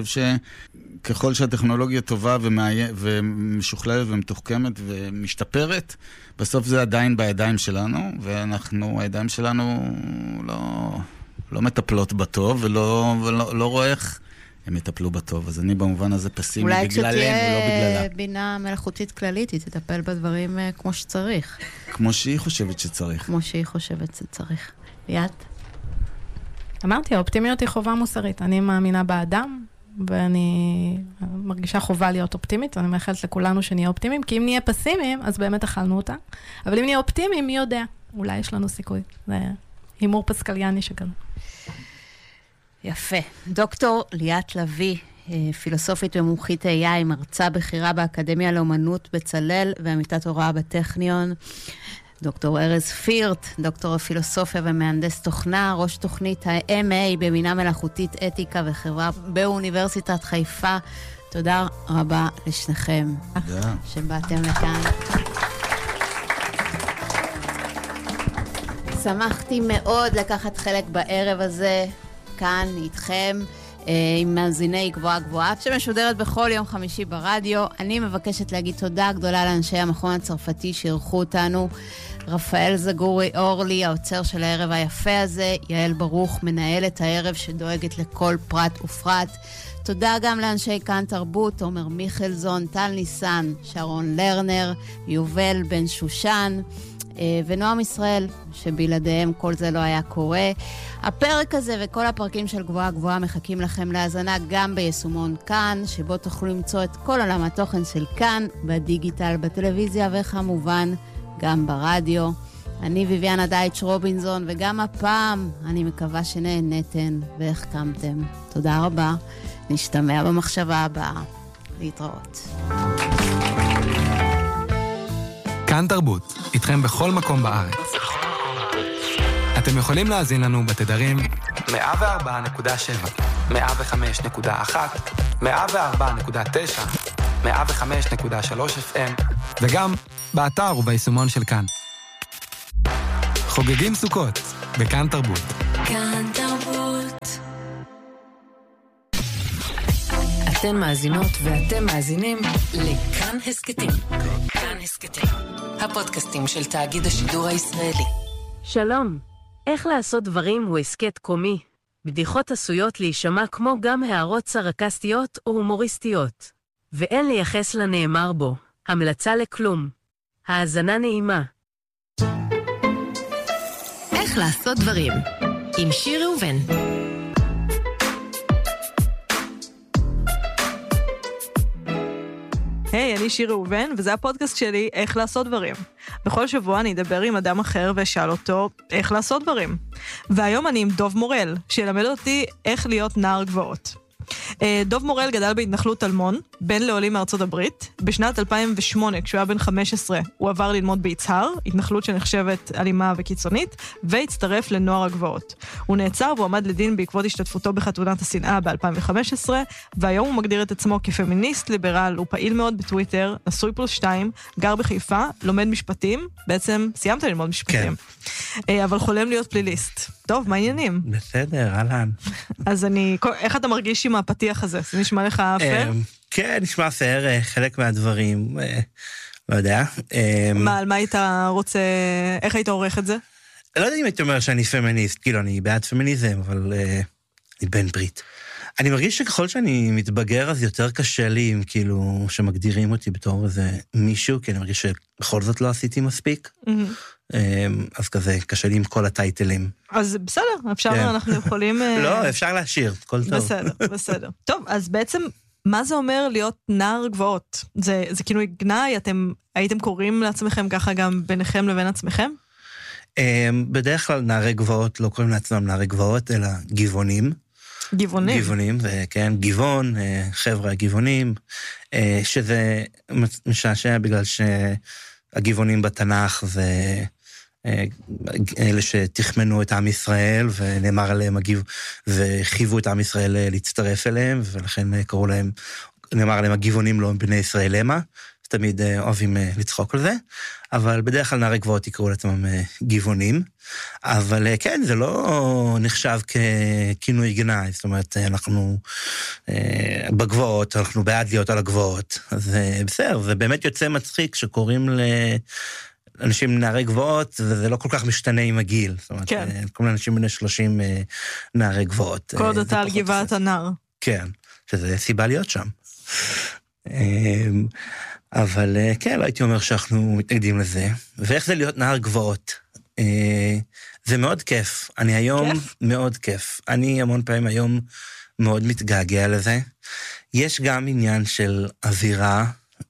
שככל שהטכנולוגיה טובה ומאי... ומשוכללת ומתוחכמת ומשתפרת, בסוף זה עדיין בידיים שלנו, ואנחנו, הידיים שלנו לא, לא מטפלות בטוב, ולא, ולא לא רואה איך הם יטפלו בטוב. אז אני במובן הזה פסימי בגללם ולא בגללה. אולי כשתהיה בינה מלאכותית כללית, היא תטפל בדברים כמו שצריך. כמו שהיא חושבת שצריך. כמו שהיא חושבת שצריך. ליאת? אמרתי, האופטימיות היא חובה מוסרית. אני מאמינה באדם, ואני מרגישה חובה להיות אופטימית, ואני מאחלת לכולנו שנהיה אופטימיים, כי אם נהיה פסימיים, אז באמת אכלנו אותה. אבל אם נהיה אופטימיים, מי יודע? אולי יש לנו סיכוי. זה הימור פסקליאני שכזה. יפה. דוקטור ליאת לוי, פילוסופית ומומחית איי איי, מרצה בכירה באקדמיה לאומנות בצלאל, ועמיתת הוראה בטכניון. דוקטור ארז פירט, דוקטור הפילוסופיה ומהנדס תוכנה, ראש תוכנית ה-אם איי בבינה מלאכותית, אתיקה וחברה באוניברסיטת חיפה. תודה רבה לשניכם. תודה. שבאתם לכאן. שמחתי מאוד לקחת חלק בערב הזה, כאן איתכם, עם מאזיני גבוהה גבוהה, שמשודרת בכל יום חמישי ברדיו. אני מבקשת להגיד תודה גדולה לאנשי המכון הצרפתי שערכו אותנו, רפאל זגורי אורלי, האוצר של הערב היפה הזה, יעל ברוך, מנהלת הערב שדואגת לכל פרט ופרט. תודה גם לאנשי כאן תרבות, עומר מיכלזון, טל ניסן, שרון לרנר, יובל בן שושן, ונועם ישראל, שבלעדיהם כל זה לא היה קורה. הפרק הזה וכל הפרקים של גבוהה גבוהה מחכים לכם להאזנה גם ביישומון כאן, שבו תוכלו למצוא את כל עולם התוכן של כאן, בדיגיטל, בטלוויזיה וכמובן גם ברדיו. אני ויביאנה דייטש רובינזון, וגם הפעם אני מקווה שנהנתם והחכמתם. תודה רבה, נשתמע במחשבה הבאה. להתראות. כאן תרבות, איתכם בכל מקום בארץ. אתם יכולים להאזין לנו בתדרים מאה וארבע נקודה שבע, מאה וחמש נקודה אחת, מאה וארבע נקודה תשע, מאה וחמש נקודה שלוש אף אם, וגם באתר וביישומון של כאן. חוגגים סוכות בכאן תרבות. כאן תרבות. אתן מאזינות ואתם מאזינים לכאן הסקטים. כאן הסקטים. הפודקאסטים של תאגיד השידור הישראלי. שלום. איך לעשות דברים הוא הסקט קומי. בדיחות עשויות להישמע כמו גם הערות סרקסטיות או הומוריסטיות. ואין לייחס לנאמר בו. המלצה לכלום. האזנה נעימה. איך לעשות דברים עם שיר ראובן. היי, אני שיר ראובן, וזה הפודקאסט שלי, איך לעשות דברים. בכל שבוע אני אדבר עם אדם אחר ושאל אותו איך לעשות דברים. והיום אני עם דוב מורל, שילמד אותי איך להיות נער גבעות. דוב מורל גדל בהתנחלות תלמון, בן לעולים מארצות הברית. בשנת אלפיים ושמונה, כשהוא היה בן חמש עשרה, הוא עבר ללמוד ביצהר, התנחלות שנחשבת אלימה וקיצונית, והצטרף לנוער הגבעות. הוא נעצר והוא עמד לדין בעקבות השתתפותו בחתונת השנאה ב-אלפיים וחמש עשרה, והיום הוא מגדיר את עצמו כפמיניסט ליברל, הוא פעיל מאוד בטוויטר, נשוי פלוס שתיים, גר בחיפה, לומד משפטים, בעצם סיימת ללמוד משפטים. כן. אבל חולם להיות פליליסט. טוב, מה העניינים? בסדר, אהלן. אז אני, איך אתה מרגיש עם הפתיח הזה? זה נשמע לך פייר? כן, נשמע פייר, חלק מהדברים, לא יודע. מה, על מה היית רוצה, איך היית עורך את זה? לא יודע אם הייתי אומר שאני פמיניסט, כאילו אני בעד פמיניזם, אבל אני בן ברית. אני מרגיש שככל שאני מתבגר, אז יותר קשה לי, כאילו, שמגדירים אותי בתור איזה מישהו, כי אני מרגיש שבכל זאת לא עשיתי מספיק. אז כזה, קשה לי עם כל הטייטלים. אז בסדר, אפשר, אנחנו יכולים... לא, אפשר להשאיר, כל טוב. בסדר, בסדר. טוב, אז בעצם, מה זה אומר להיות נער גבעות? זה כינוי גנאי, אתם הייתם קוראים לעצמכם ככה גם ביניכם לבין עצמכם? בדרך כלל נערי גבעות, לא קוראים לעצמם נערי גבעות, אלא גבעונים. גבעונים. גבעונים, וכן, גבעון, חבר'ה גבעונים, שזה משעשע בגלל שהגבעונים בתנ"ך זה אלה שתכמנו את עם ישראל, ונאמר עליהם, וחיוו את עם ישראל להצטרף אליהם, ולכן קראו להם, נאמר עליהם הגבעונים לא בני ישראל למה, תמיד אוהבים לצחוק על זה, אבל בדרך כלל נערי גבעות יקראו לעצמם גבעונים, אבל כן, זה לא נחשב ככינוי גנאי, זאת אומרת, אנחנו בגבעות, אנחנו בעד להיות על הגבעות, אז בסדר, זה באמת יוצא מצחיק שקוראים לאנשים נערי גבעות, וזה לא כל כך משתנה עם הגיל, זאת אומרת, כן. כל מיני אנשים בני שלושים נערי גבעות. כל עוד אתה על גבעת הנער. כן, שזה סיבה להיות שם. אבל כן, לא הייתי אומר שאנחנו מתנגדים לזה. ואיך זה להיות נער גבעות? זה מאוד כיף. אני היום כיף? מאוד כיף. אני המון פעמים היום מאוד מתגעגע לזה. יש גם עניין של אווירה,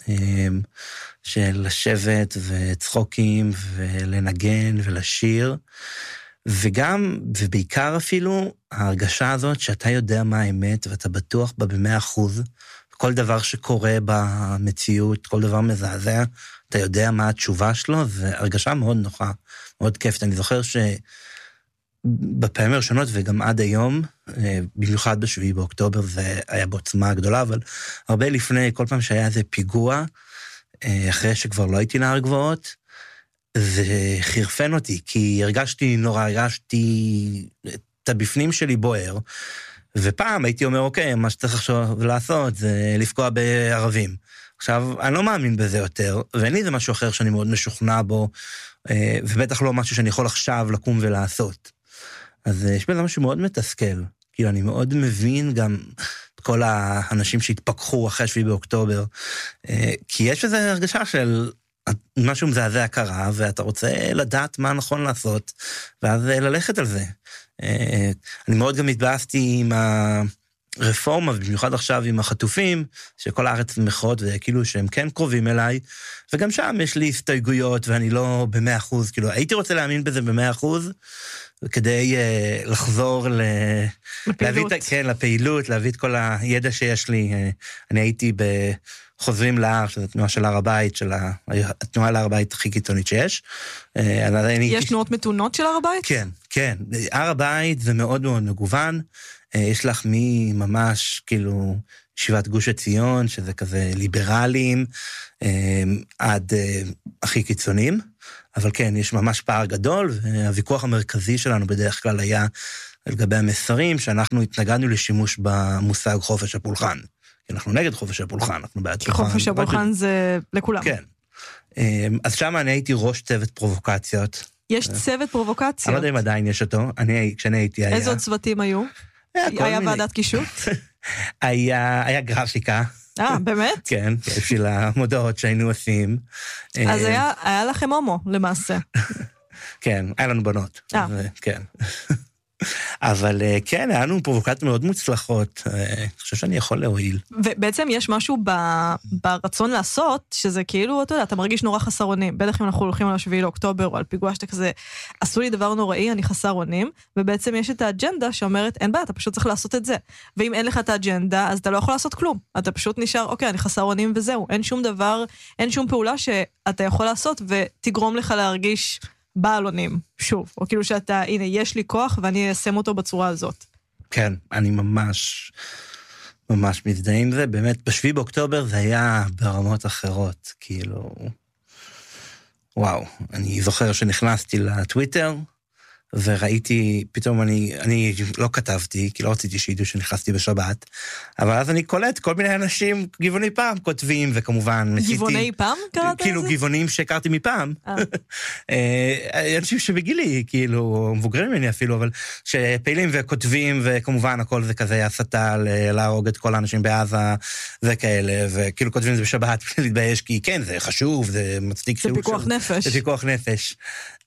של לשבת וצחוקים ולנגן ולשיר, וגם, ובעיקר אפילו, ההרגשה הזאת שאתה יודע מה האמת ואתה בטוח בה במאה אחוז, כל דבר שקורה במציאות, כל דבר מזעזע, אתה יודע מה התשובה שלו, זה הרגשה מאוד נוחה, מאוד כיפת. אני זוכר שבפעמים הראשונות וגם עד היום, במיוחד בשביעי באוקטובר, זה היה בעוצמה גדולה, אבל הרבה לפני, כל פעם שהיה איזה פיגוע, אחרי שכבר לא הייתי נער גבעות, זה חרפן אותי, כי הרגשתי נורא, הרגשתי את הבפנים שלי בוער, ופעם הייתי אומר, אוקיי, מה שצריך עכשיו לעשות זה לפגוע בערבים. עכשיו, אני לא מאמין בזה יותר, ואין לי זה משהו אחר שאני מאוד משוכנע בו, ובטח לא משהו שאני יכול עכשיו לקום ולעשות. אז יש בזה משהו מאוד מתסכל, כאילו אני מאוד מבין גם את כל האנשים שהתפכחו אחרי שביעי באוקטובר, כי יש איזו הרגשה של משהו מזעזע קרה, ואתה רוצה לדעת מה נכון לעשות, ואז ללכת על זה. אני מאוד גם התבאסתי עם הרפורמה, במיוחד עכשיו עם החטופים, שכל הארץ מחאות, וכאילו שהם כן קרובים אליי, וגם שם יש לי הסתייגויות, ואני לא במאה אחוז, כאילו הייתי רוצה להאמין בזה במאה אחוז, כדי לחזור לפעילות. להביא, כן, לפעילות, להביא את כל הידע שיש לי. אני הייתי בחוזרים להר, שזו תנועה של הר הבית, של התנועה להר הבית הכי קיצונית שיש. יש תנועות מתונות של הר הבית? כן, כן. הר הבית זה מאוד מאוד מגוון. יש לך מי ממש, כאילו, ישיבת גוש עציון, שזה כזה ליברלים, עד הכי קיצונים. אבל כן, יש ממש פער גדול, והוויכוח המרכזי שלנו בדרך כלל היה לגבי המסרים, שאנחנו התנגדנו לשימוש במושג חופש הפולחן. כי אנחנו נגד חופש הפולחן, אנחנו בעד פולחן. חופש הפולחן זה לכולם. כן. אז שם אני הייתי ראש צוות פרובוקציות. יש צוות פרובוקציות? אני לא יודע אם עדיין יש אותו, אני, כשאני הייתי היה... איזה עוד צוותים היו? היה ועדת קישוט? היה גרפיקה. אה, באמת? כן, בשביל המודעות שהיינו עושים. אז היה, היה לכם הומו, למעשה. כן, היה לנו בנות. אה. כן. אבל כן, היה לנו פרובוקציות מאוד מוצלחות. אני חושב שאני יכול להועיל. ובעצם יש משהו ב, ברצון לעשות, שזה כאילו, אתה יודע, אתה מרגיש נורא חסר אונים. בטח אם אנחנו הולכים על השביעי לאוקטובר, או על פיגוע שאתה כזה, עשו לי דבר נוראי, אני חסר אונים, ובעצם יש את האג'נדה שאומרת, אין בעיה, אתה פשוט צריך לעשות את זה. ואם אין לך את האג'נדה, אז אתה לא יכול לעשות כלום. אתה פשוט נשאר, אוקיי, אני חסר אונים וזהו. אין שום דבר, אין שום פעולה שאתה יכול לעשות, ותגרום לך להרגיש בעל אונים, שוב, או כאילו שאתה, הנה, יש לי כוח ואני אעשם אותו בצורה הזאת. כן, אני ממש, ממש מזדהה עם זה, באמת, בשביעי באוקטובר זה היה ברמות אחרות, כאילו, וואו, אני זוכר שנכנסתי לטוויטר, וראיתי, פתאום אני, אני לא כתבתי, כי לא רציתי שידעו שנכנסתי בשבת, אבל אז אני קולט כל מיני אנשים, גבעוני פעם, כותבים, וכמובן מסיתים. גבעוני פעם קראת כאילו לזה? גבעונים שהכרתי מפעם. אנשים שבגילי, כאילו, מבוגרים ממני אפילו, אבל שפעילים וכותבים, וכמובן הכל זה כזה הסתה להרוג את כל האנשים בעזה, וכאלה, וכאילו כותבים זה בשבת, להתבייש, כי כן, זה חשוב, זה מצדיק. זה פיקוח נפש. זה פיקוח נפש.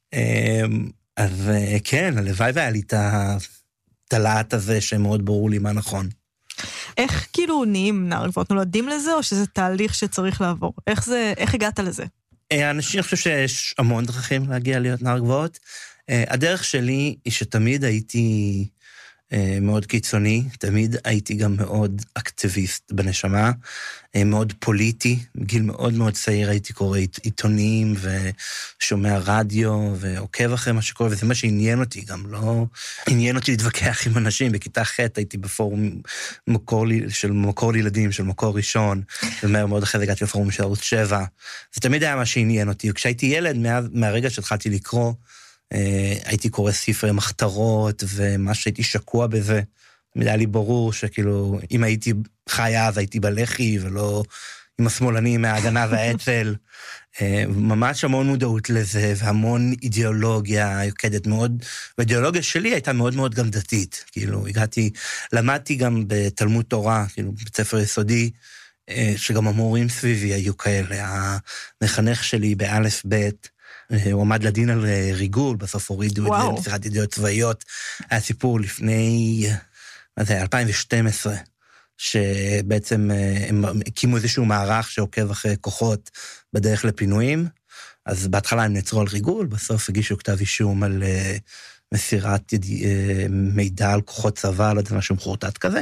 אז כן, הלוואי והיה לי את הטלעת הזה שמאוד ברור לי מה נכון. איך כאילו נהיים נער גבוהות? נולדים לזה או שזה תהליך שצריך לעבור? איך זה, איך הגעת לזה? אנשים, אני חושב שיש המון דרכים להגיע להיות נער גבוהות. הדרך שלי היא שתמיד הייתי מאוד קיצוני, תמיד הייתי גם מאוד אקטיביסט בנשמה, מאוד פוליטי, בגיל מאוד מאוד צעיר הייתי קורא עיתונים ושומע רדיו ועוקב אחרי מה שקורה, וזה מה שעניין אותי, גם לא עניין אותי להתווכח עם אנשים. בכיתה ח' הייתי בפורום מקור, של מקור לילדים, של מקור ראשון, ומהר מאוד אחרי זה הגעתי לפורום של ערוץ שבע, זה תמיד היה מה שעניין אותי, וכשהייתי ילד, מה, מהרגע שהתחלתי לקרוא, הייתי קורא ספרי מחתרות, ומה שהייתי שקוע בזה, תמיד היה לי ברור שכאילו, אם הייתי חיה, אז הייתי בלחי, ולא עם השמאלנים מההגנה והאצל. ממש המון מודעות לזה, והמון אידיאולוגיה יוקדת מאוד, והאידיאולוגיה שלי הייתה מאוד מאוד גם דתית. כאילו, הגעתי, למדתי גם בתלמוד תורה, כאילו, בית ספר יסודי, שגם המורים סביבי היו כאלה. המחנך שלי באלף בית, הוא עמד לדין על ריגול, בסוף הורידו את זה, מסירת ידיעות צבאיות. היה סיפור לפני, מה זה, אלפיים ושתים עשרה, שבעצם הם הקימו איזשהו מערך שעוקב אחרי כוחות בדרך לפינויים, אז בהתחלה הם נעצרו על ריגול, בסוף הגישו כתב אישום על מסירת מידע על כוחות צבא, לא יודע משהו מחורטט כזה.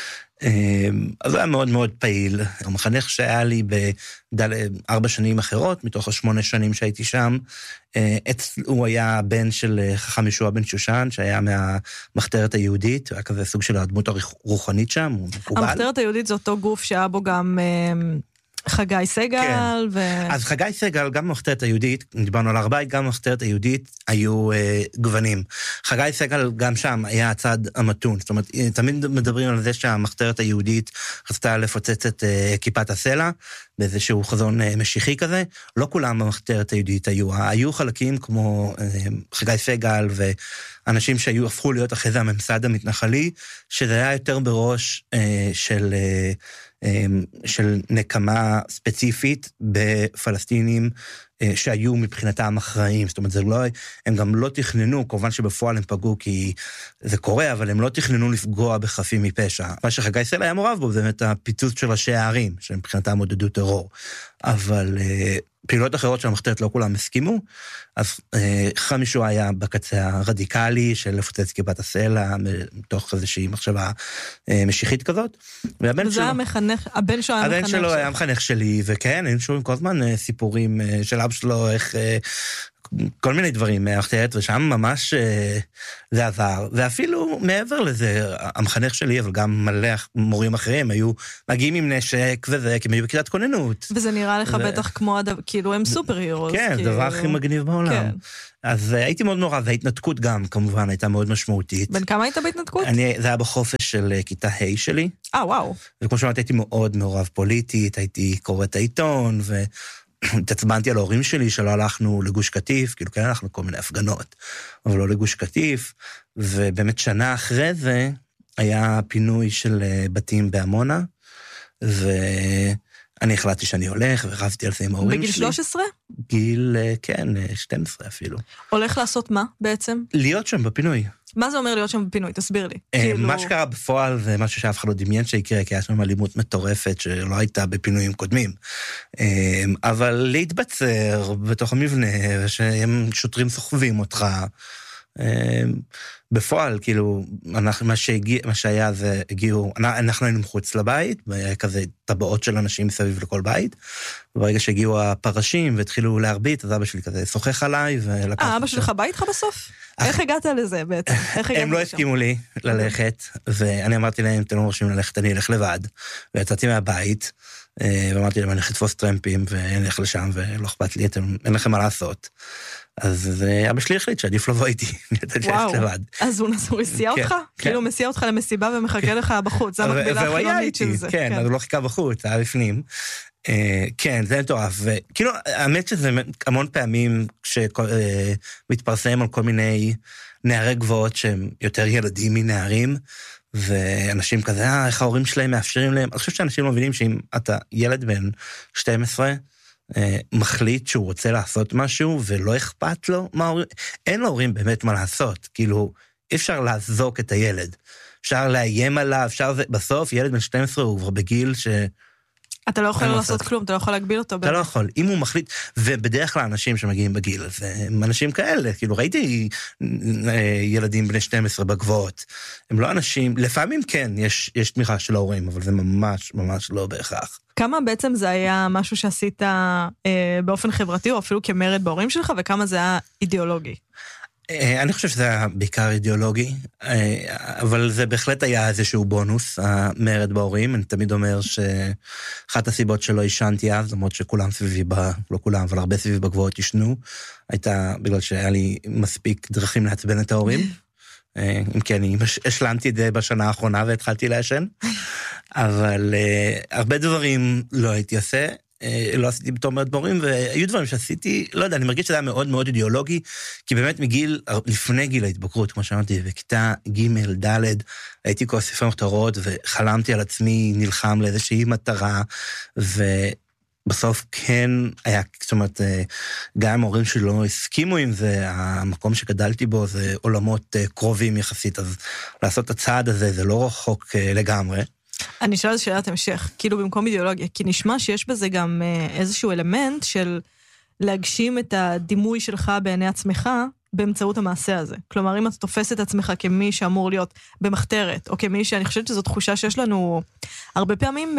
אז הוא היה מאוד מאוד פעיל. המחנך שהיה לי בארבע שנים אחרות, מתוך השמונה שנים שהייתי שם, הוא היה בן של חכם ישוע בן שושן, שהיה מהמחתרת היהודית, הוא היה כזה סוג של הדמות הרוחנית שם, הוא מקובל. המחתרת היהודית זה אותו גוף שהיה בו גם חגי סגל. כן. אז חגי סגל, גם במחתרת היהודית, דיברנו על הר הבית, גם במחתרת היהודית היו אה, גוונים. חגי סגל גם שם היה הצד המתון, זאת אומרת, תמיד מדברים על זה שהמחתרת היהודית רצתה לפוצץ את אה, כיפת הסלע, באיזשהו חזון אה, משיחי כזה, לא כולם במחתרת היהודית היו, היו חלקים כמו אה, חגי סגל ואנשים שהיו, הפכו להיות אחרי זה הממסד המתנחלי, שזה היה יותר בראש אה, של... אה, של נקמה ספציפית בפלסטינים שהיו מבחינתם אחראים, זאת אומרת, זה לא, הם גם לא תכננו, כמובן שבפועל הם פגעו כי זה קורה, אבל הם לא תכננו לפגוע בחפים מפשע. מה שחגי סלע היה מעורב בו, זה באמת הפיצוץ של ראשי הערים, שמבחינתם עודדו טרור. אבל פעילות אחרות של המחתרת לא כולם הסכימו, אז חמישהו היה בקצה הרדיקלי של לפוצץ כיפת הסלע, מתוך איזושהי מחשבה משיחית כזאת. והבן וזה שלו, המחנך, הבן שלו היה הבן מחנך שלו שלך. היה מחנך שלי, וכן, היינו שומעים כל הזמן סיפורים של אבא שלו, איך כל מיני דברים מהמחתרת, ושם ממש זה עזר. ואפילו מעבר לזה, המחנך שלי, אבל גם מלא מורים אחרים, היו מגיעים עם נשק וזה, כי הם היו בכיתת כוננות. וזה נראה לך בטח כמו, כאילו הם סופר הירוס. כן, דבר הכי מגניב בעולם. אז הייתי מאוד נורא, וההתנתקות גם, כמובן, הייתה מאוד משמעותית. בין כמה היית בהתנתקות? זה היה בחופש של כיתה ה' שלי. אה, וואו. וכמו שאמרתי, הייתי מאוד מעורב פוליטית, הייתי קורא את העיתון, ו... התעצבנתי על ההורים שלי שלא הלכנו לגוש קטיף, כאילו כן הלכנו כל מיני הפגנות, אבל לא לגוש קטיף, ובאמת שנה אחרי זה היה פינוי של בתים בעמונה, ואני החלטתי שאני הולך, ורבתי על זה עם ההורים בגיל שלי. בגיל שלוש עשרה? גיל, כן, שתים עשרה אפילו. הולך לעשות מה בעצם? להיות שם בפינוי. מה זה אומר להיות שם בפינוי? תסביר לי. מה שקרה בפועל זה משהו שאף אחד לא דמיין שיקרה, כי היה שם אלימות מטורפת שלא הייתה בפינויים קודמים. אבל להתבצר בתוך המבנה, שהם שוטרים סוחבים אותך, בפועל, כאילו, מה שהגיע, מה שהיה זה, הגיעו, אנחנו היינו מחוץ לבית, והיה כזה טבעות של אנשים מסביב לכל בית, וברגע שהגיעו הפרשים והתחילו להרביט, אז אבא שלי כזה שוחח עליי, ולקח... אה, אבא שלך בא איתך בסוף? איך הגעת לזה בעצם? הם לא הסכימו לי ללכת, ואני אמרתי להם, אתם לא מרשים ללכת, אני אלך לבד, ויצאתי מהבית, ואמרתי להם, אני אלך לתפוס טרמפים, ואני אלך לשם, ולא אכפת לי, אין לכם מה לעשות. אז אבא שלי החליט שעדיף לבוא איתי, וואו, אז הוא מסיע אותך? כאילו הוא מסיע אותך למסיבה ומחכה לך בחוץ, זה המקבילה החילונית של זה. כן, אז הוא לא חיכה בחוץ, היה בפנים. כן, זה מטורף, וכאילו, האמת שזה המון פעמים כשמתפרסם על כל מיני נערי גבוהות שהם יותר ילדים מנערים, ואנשים כזה, אה, איך ההורים שלהם מאפשרים להם, אני חושב שאנשים לא מבינים שאם אתה ילד בן שתים עשרה, מחליט שהוא רוצה לעשות משהו, ולא אכפת לו מה ההורים, אין להורים באמת מה לעשות, כאילו, אי אפשר לעזוק את הילד, אפשר לאיים עליו, אפשר, בסוף ילד בן שתים עשרה הוא כבר בגיל ש... אתה לא יכול לעשות כלום, אתה לא יכול להגביל אותו. אתה לא יכול, אם הוא מחליט, ובדרך כלל אנשים שמגיעים בגיל הזה, הם אנשים כאלה, כאילו ראיתי ילדים בני שתים עשרה בגבוהות, הם לא אנשים, לפעמים כן, יש, יש תמיכה של ההורים, אבל זה ממש ממש לא בהכרח. כמה בעצם זה היה משהו שעשית אה, באופן חברתי, או אפילו כמרד בהורים שלך, וכמה זה היה אידיאולוגי? אני חושב שזה היה בעיקר אידיאולוגי, אבל זה בהחלט היה איזשהו בונוס, המרד בהורים. אני תמיד אומר שאחת הסיבות שלא ישנתי אז, למרות שכולם סביבי, לא כולם, אבל הרבה סביבי בגבוהות ישנו, הייתה בגלל שהיה לי מספיק דרכים להצבן את ההורים, אם כי אני השלמתי את זה בשנה האחרונה והתחלתי להשן, אבל הרבה דברים לא הייתי עושה, לא עשיתי בתור מרד בהורים, והיו דברים שעשיתי, לא יודע, אני מרגיש שזה היה מאוד מאוד אידיאולוגי, כי באמת מגיל, לפני גיל ההתבגרות, כמו שאמרתי, בכיתה ג' ד', הייתי כל ספרי מחתרות, וחלמתי על עצמי, נלחם לאיזושהי מטרה, ובסוף כן היה, זאת אומרת, גם ההורים שלי לא הסכימו עם זה, המקום שגדלתי בו זה עולמות קרובים יחסית, אז לעשות את הצעד הזה, זה לא רחוק לגמרי. אני אשאל את שאלת המשך, כאילו במקום אידיאולוגיה, כי נשמע שיש בזה גם איזשהו אלמנט של להגשים את הדימוי שלך בעיני עצמך באמצעות המעשה הזה. כלומר, אם אתה תופס את עצמך כמי שאמור להיות במחתרת, או כמי שאני חושבת שזו תחושה שיש לנו הרבה פעמים,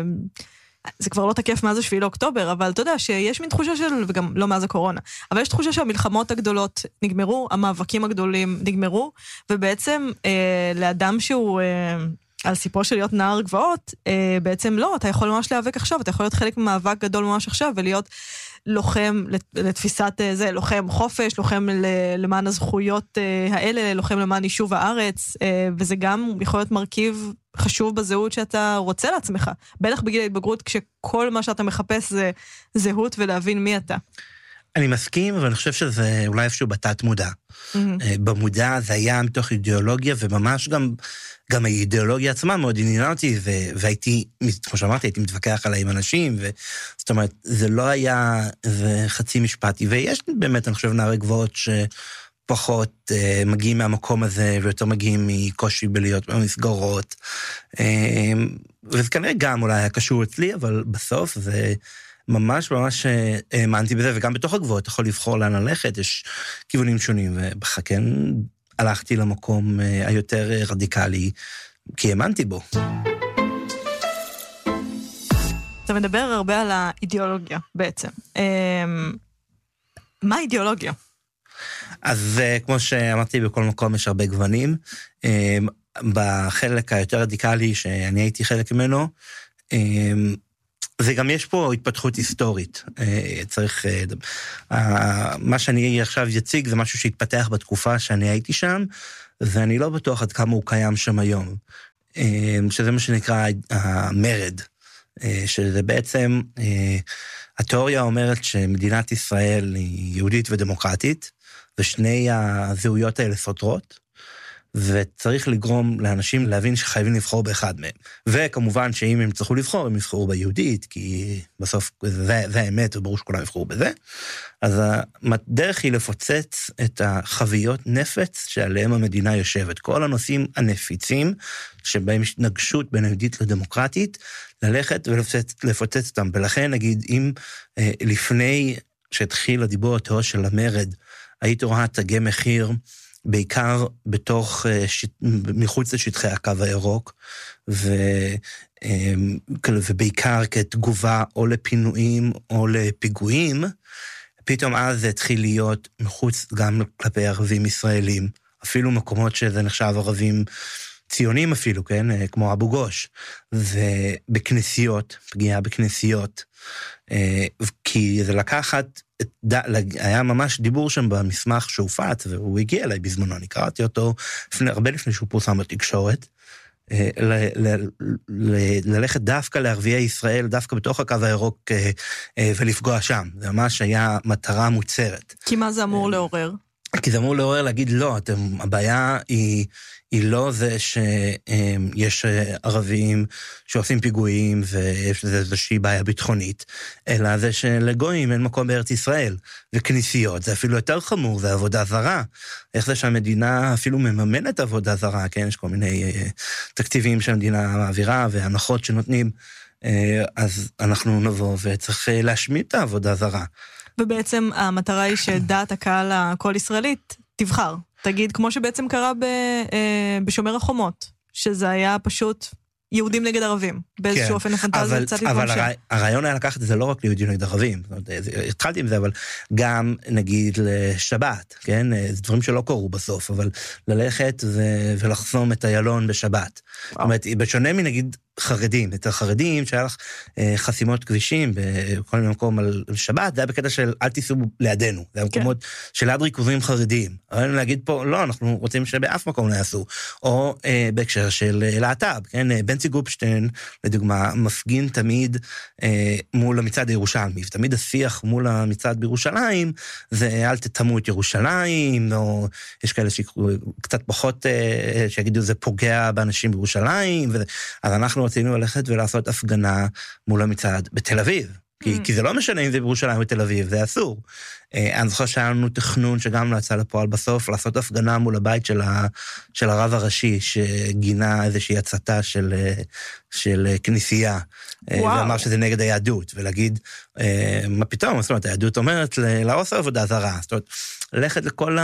זה כבר לא תקף מאז השביעי לאוקטובר, אבל אתה יודע שיש מין תחושה של, וגם לא מאז הקורונה, אבל יש תחושה שהמלחמות הגדולות נגמרו, המאבקים הגדולים נגמרו, ובעצם אה, לאדם שהוא... אה, על סיפו של להיות נער גבעות, אה, בעצם לא, אתה יכול ממש להיאבק עכשיו, אתה יכול להיות חלק ממאבק גדול ממש עכשיו, ולהיות לוחם לתפיסת זה, לוחם חופש, לוחם למען הזכויות אה, האלה, לוחם למען יישוב הארץ, אה, וזה גם יכול להיות מרכיב חשוב בזהות שאתה רוצה לעצמך, בטח בגיל ההתבגרות, כשכל מה שאתה מחפש זה זהות ולהבין מי אתה. אני מסכים, אבל אני חושב שזה אולי איפשהו בתת מודע. Mm-hmm. במודע זה היה מתוך אידיאולוגיה, וממש גם, גם האידיאולוגיה עצמה מאוד עניינה אותי, והייתי, כמו שאמרתי, הייתי מתווכח עליה עם אנשים, זאת אומרת, זה לא היה זה חצי משפטי, ויש באמת, אני חושב, נערי גבוהות שפחות אה, מגיעים מהמקום הזה, ויותר מגיעים מקושי בלהיות במסגרות, אה, וזה כנראה גם אולי היה קשור אצלי, אבל בסוף זה ממש ממש האמנתי בזה, וגם בתוך הגבוהות, אתה יכול לבחור לאן ללכת, יש כיוונים שונים, ובחכן הלכתי למקום היותר רדיקלי, כי האמנתי בו. אתה מדבר הרבה על האידיאולוגיה בעצם. מה האידיאולוגיה? אז כמו שאמרתי, בכל מקום יש הרבה גוונים. בחלק היותר רדיקלי, שאני הייתי חלק ממנו, זה גם יש פה התפתחות היסטורית, צריך, מה שאני עכשיו יציג זה משהו שהתפתח בתקופה שאני הייתי שם, ואני לא בטוח עד כמה הוא קיים שם היום, שזה מה שנקרא המרד, שזה בעצם, התיאוריה אומרת שמדינת ישראל היא יהודית ודמוקרטית, ושני הזהויות האלה סותרות, וצריך לגרום לאנשים להבין שחייבים לבחור באחד מהם. וכמובן שאם הם צריכו לבחור, הם יבחרו ביהודית, כי בסוף זה, זה האמת, וברור שכולם יבחרו בזה. אז הדרך היא לפוצץ את החביות נפץ שעליהם המדינה יושבת. כל הנושאים הנפיצים, שבהם יש נגשות בין היהודית לדמוקרטית, ללכת ולפוצץ אותם. ולכן נגיד, אם אה, לפני שהתחיל הדיבור התיאוריה של המרד, היית רואה תגי מחיר, בעיקר בתוך, מחוץ לשטחי הקו הירוק, ו, ובעיקר כתגובה או לפינויים או לפיגועים, פתאום אז זה התחיל להיות מחוץ גם כלפי ערבים ישראלים, אפילו מקומות שזה נחשב ערבים ציונים אפילו, כן? כמו אבו גוש, ובכנסיות, פגיעה בכנסיות, כי זה לקחת, היה ממש דיבור שם במסמך שהופץ, והוא הגיע אליי בזמנו, אני קראתי אותו לפני, הרבה לפני שהוא פורסם בתקשורת, ל- ל- ל- ללכת דווקא לערביי ישראל, דווקא בתוך הקו הירוק, ולפגוע שם. זה ממש היה מטרה מוצרת. כי מה זה אמור לעורר? כי זה אמור לעורר להגיד, לא, אתם, הבעיה היא, היא לא זה שיש ערבים שעושים פיגועים ויש לזה איזושהי בעיה ביטחונית, אלא זה שלגויים אין מקום בארץ ישראל, וכנסיות, זה אפילו יותר חמור, זה עבודה זרה. איך זה שהמדינה אפילו מממנת עבודה זרה, כן? יש כל מיני תקציבים שהמדינה מעבירה והנחות שנותנים, אז אנחנו נבוא וצריך להשמיד את העבודה זרה. ובעצם המטרה היא שדעת הקהל הכל ישראלית תבחר. תגיד, כמו שבעצם קרה ב, אה, בשומר החומות, שזה היה פשוט יהודים נגד ערבים, באיזשהו כן, אופן הפנטזיה קצת להתממשק. אבל הרי, הרעיון היה לקחת את זה לא רק ליהודים נגד ערבים, התחלתי עם זה, אבל גם נגיד לשבת, כן? זה דברים שלא קורו בסוף, אבל ללכת ו- ולחסום את הילון בשבת. זאת אומרת, בשונה מנגיד חרדים, את החרדים שהיה לך אה, חסימות כבישים בכל מיני מקום על שבת, זה היה בקטע של אל תיסעו לידינו, זה היה מקומות כן. של עד ריכוזים חרדיים. אבל להגיד פה, לא, אנחנו רוצים שבאף מקום לא יעשו. או אה, בהקשר של אה, להט"ב, כן? בנצי גופשטיין, לדוגמה, מפגין תמיד אה, מול המצעד הירושלמי, ותמיד השיח מול המצעד בירושלים, זה אל תתמו את ירושלים, או יש כאלה שקצת פחות, אה, שיגידו זה פוגע באנשים בירושלים, וזה, אז אנחנו רצינו ללכת ולעשות הפגנה מול המצעד בתל אביב, כי, כי זה לא משנה אם זה בירושלים או בתל אביב, זה אסור. אני זוכר שהיה לנו תכנון שגם לא יצא לפועל בסוף, לעשות הפגנה מול הבית של, ה, של הרב הראשי, שגינה איזושהי הצתה של, של כנסייה, ואמר שזה נגד היהדות, ולהגיד, מה פתאום, זאת אומרת, היהדות אומרת לעושה עבודה זרה, זאת אומרת, ללכת לכל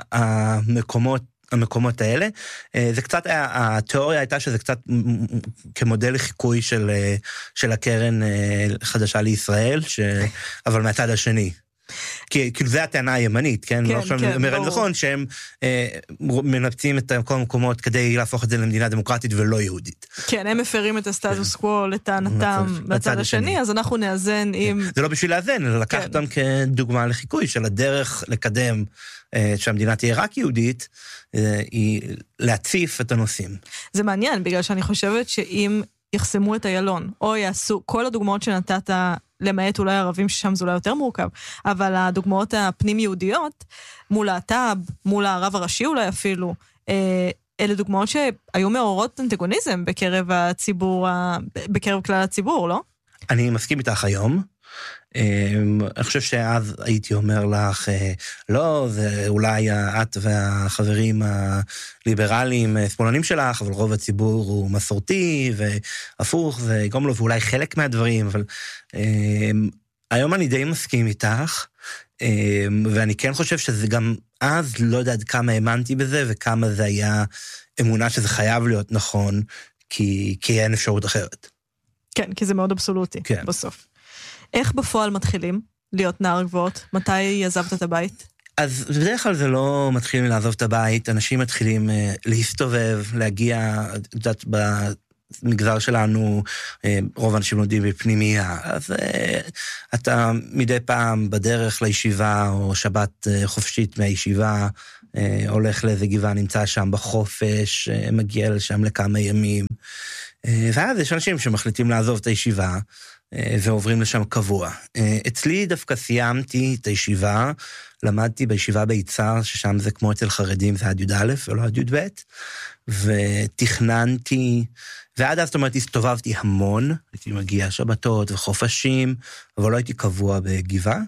המקומות, המקומות האלה, זה קצת, התיאוריה הייתה שזה קצת כמודל לחיקוי של, של הקרן חדשה לישראל, ש... אבל מהצד השני. כי כאילו זה הטענה הימנית, כן? כן, לא עכשיו כן, אומרת נכון, שהם אה, מנפצים את כל המקומות כדי להפוך את זה למדינה דמוקרטית ולא יהודית. כן, הם מפרים את הסטטוס קוו לטענתם בצד השני, אז אנחנו נאזן עם... זה לא בשביל לאזן, אלא לקח אותם כדוגמה לחיקוי של הדרך לקדם שהמדינה תהיה רק יהודית, היא להציף את הנושאים. זה מעניין, בגלל שאני חושבת שאם יחסמו את הילון, או יעשו כל הדוגמאות שנתת למעט אולי ערבים ששם זה אולי יותר מורכב, אבל הדוגמאות הפנים-יהודיות, מול הטאב, מול הערב הראשי אולי אפילו, אלה דוגמאות שהיו מעוררות אנטגוניזם בקרב הציבור, בקרב כלל הציבור, לא? אני מסכים איתך היום. אני חושב שאז הייתי אומר לך, לא, זה אולי את והחברים הליברליים שמאלנים שלך, אבל רוב הציבור הוא מסורתי והפוך, זה גם לא, ואולי חלק מהדברים, אבל היום אני די מסכים איתך, ואני כן חושב שזה גם אז לא יודעת כמה האמנתי בזה, וכמה זה היה אמונה שזה חייב להיות נכון, כי, כי אין אפשרות אחרת. כן, כי זה מאוד אבסולוטי, כן. בסוף. איך בפועל מתחילים להיות נער גבוהות? מתי עזבת את הבית? אז בדרך כלל זה לא מתחילים לעזוב את הבית, אנשים מתחילים uh, להסתובב, להגיע, יודעת, במגזר שלנו, uh, רוב האנשים לומדים בפנימייה, אז uh, אתה מדי פעם בדרך לישיבה, או שבת uh, חופשית מהישיבה, uh, הולך לאיזה גבעה, נמצא שם בחופש, uh, מגיע לשם לכמה ימים, uh, ואז יש אנשים שמחליטים לעזוב את הישיבה, ועוברים לשם קבוע. אצלי דווקא סיימתי את הישיבה, למדתי בישיבה ביצר, ששם זה כמו אצל חרדים, זה עד י' א' ולא עד י' ב', ותכננתי, ועד אז, זאת אומרת, הסתובבתי המון, הייתי מגיע שבתות וחופשים, אבל לא הייתי קבוע בגבעה,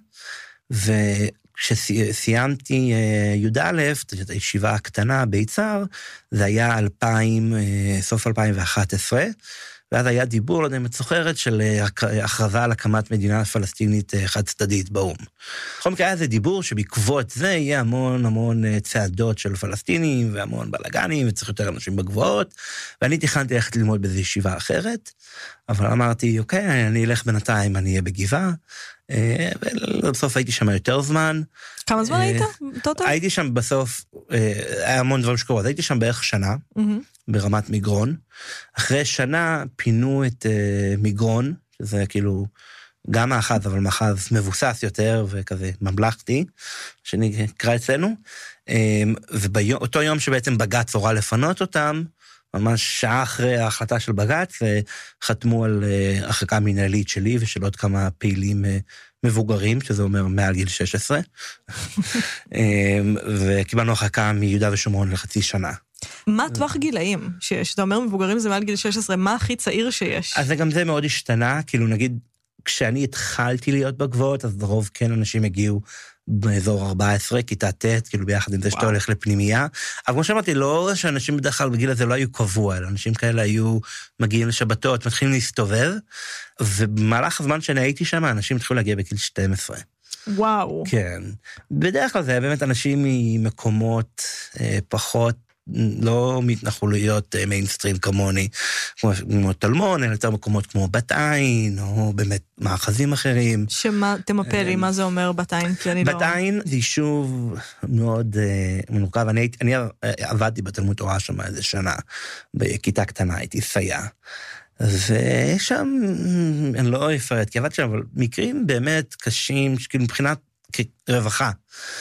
וכשסיימתי י' א', את הישיבה הקטנה ביצר, זה היה אלפיים, סוף אלפיים ואחת עשרה, ואז היה דיבור, לא יודע אם את זוכרת, של הכרזה על הקמת מדינה פלסטינית חד צדדית באום. בכל מקרה היה זה דיבור שבעקבות זה יהיה המון המון צעדות של פלסטינים, והמון בלגנים, וצריך יותר אנשים בגבוהות, ואני תכננתי ללכת ללמוד באיזו ישיבה אחרת, אבל אמרתי, אוקיי, אני אלך בינתיים, אני אהיה בגבעה, ובסוף הייתי שם יותר זמן. כמה זמן היית? הייתי שם בסוף, היה המון דברים שקורות, הייתי שם בערך שנה, ברמת מגרון. אחרי שנה פינו את מגרון, שזה כאילו גם מאחז, אבל מאחז מבוסס יותר, וכזה ממלכתי, שנקרא אצלנו, ובאותו יום שבעצם בג"ץ הורה לפנות אותם, ממש שעה אחרי ההחלטה של בג"ץ, חתמו על הרחקה מנהלית שלי, ושל עוד כמה פעילים מבוגרים, שזה אומר מעל גיל שש עשרה, וקיבלנו הרחקה מיהודה ושומרון לחצי שנה. מה טווח גילאים שיש? אתה אומר מבוגרים זה מעל גיל שש עשרה, מה הכי צעיר שיש? אז גם זה מאוד השתנה, כאילו נגיד, כשאני התחלתי להיות בגבוהות, אז רוב כן אנשים הגיעו באזור ארבע עשרה, כיתה ט', כאילו ביחד עם זה שאתה הולך לפנימייה, אבל כמו שאמרתי, לא שאנשים בדרך כלל בגיל הזה לא היו קבוע, אלא אנשים כאלה היו מגיעים לשבתות, מתחילים להסתובב, ובמהלך הזמן שאני הייתי שם, אנשים התחילו להגיע בגיל שתים עשרה. וואו. כן. בדרך כלל זה היה באמת אנשים ממקומות אה, פחות, לא מתנחלויות מיינסטרים כמוני, כמו תלמון, אלא יותר מקומות כמו בת עין, או באמת מאחזים אחרים. שמה, תמפה לי, מה זה אומר בת עין? בת עין זה יישוב מאוד מנוקב, אני, אני עבדתי בתלמוד תורה שם איזה שנה, בכיתה קטנה, הייתי סייע. ושם, אני לא אפרט, כי עבדתי שם, אבל מקרים באמת קשים, כאילו מבחינת רווחה.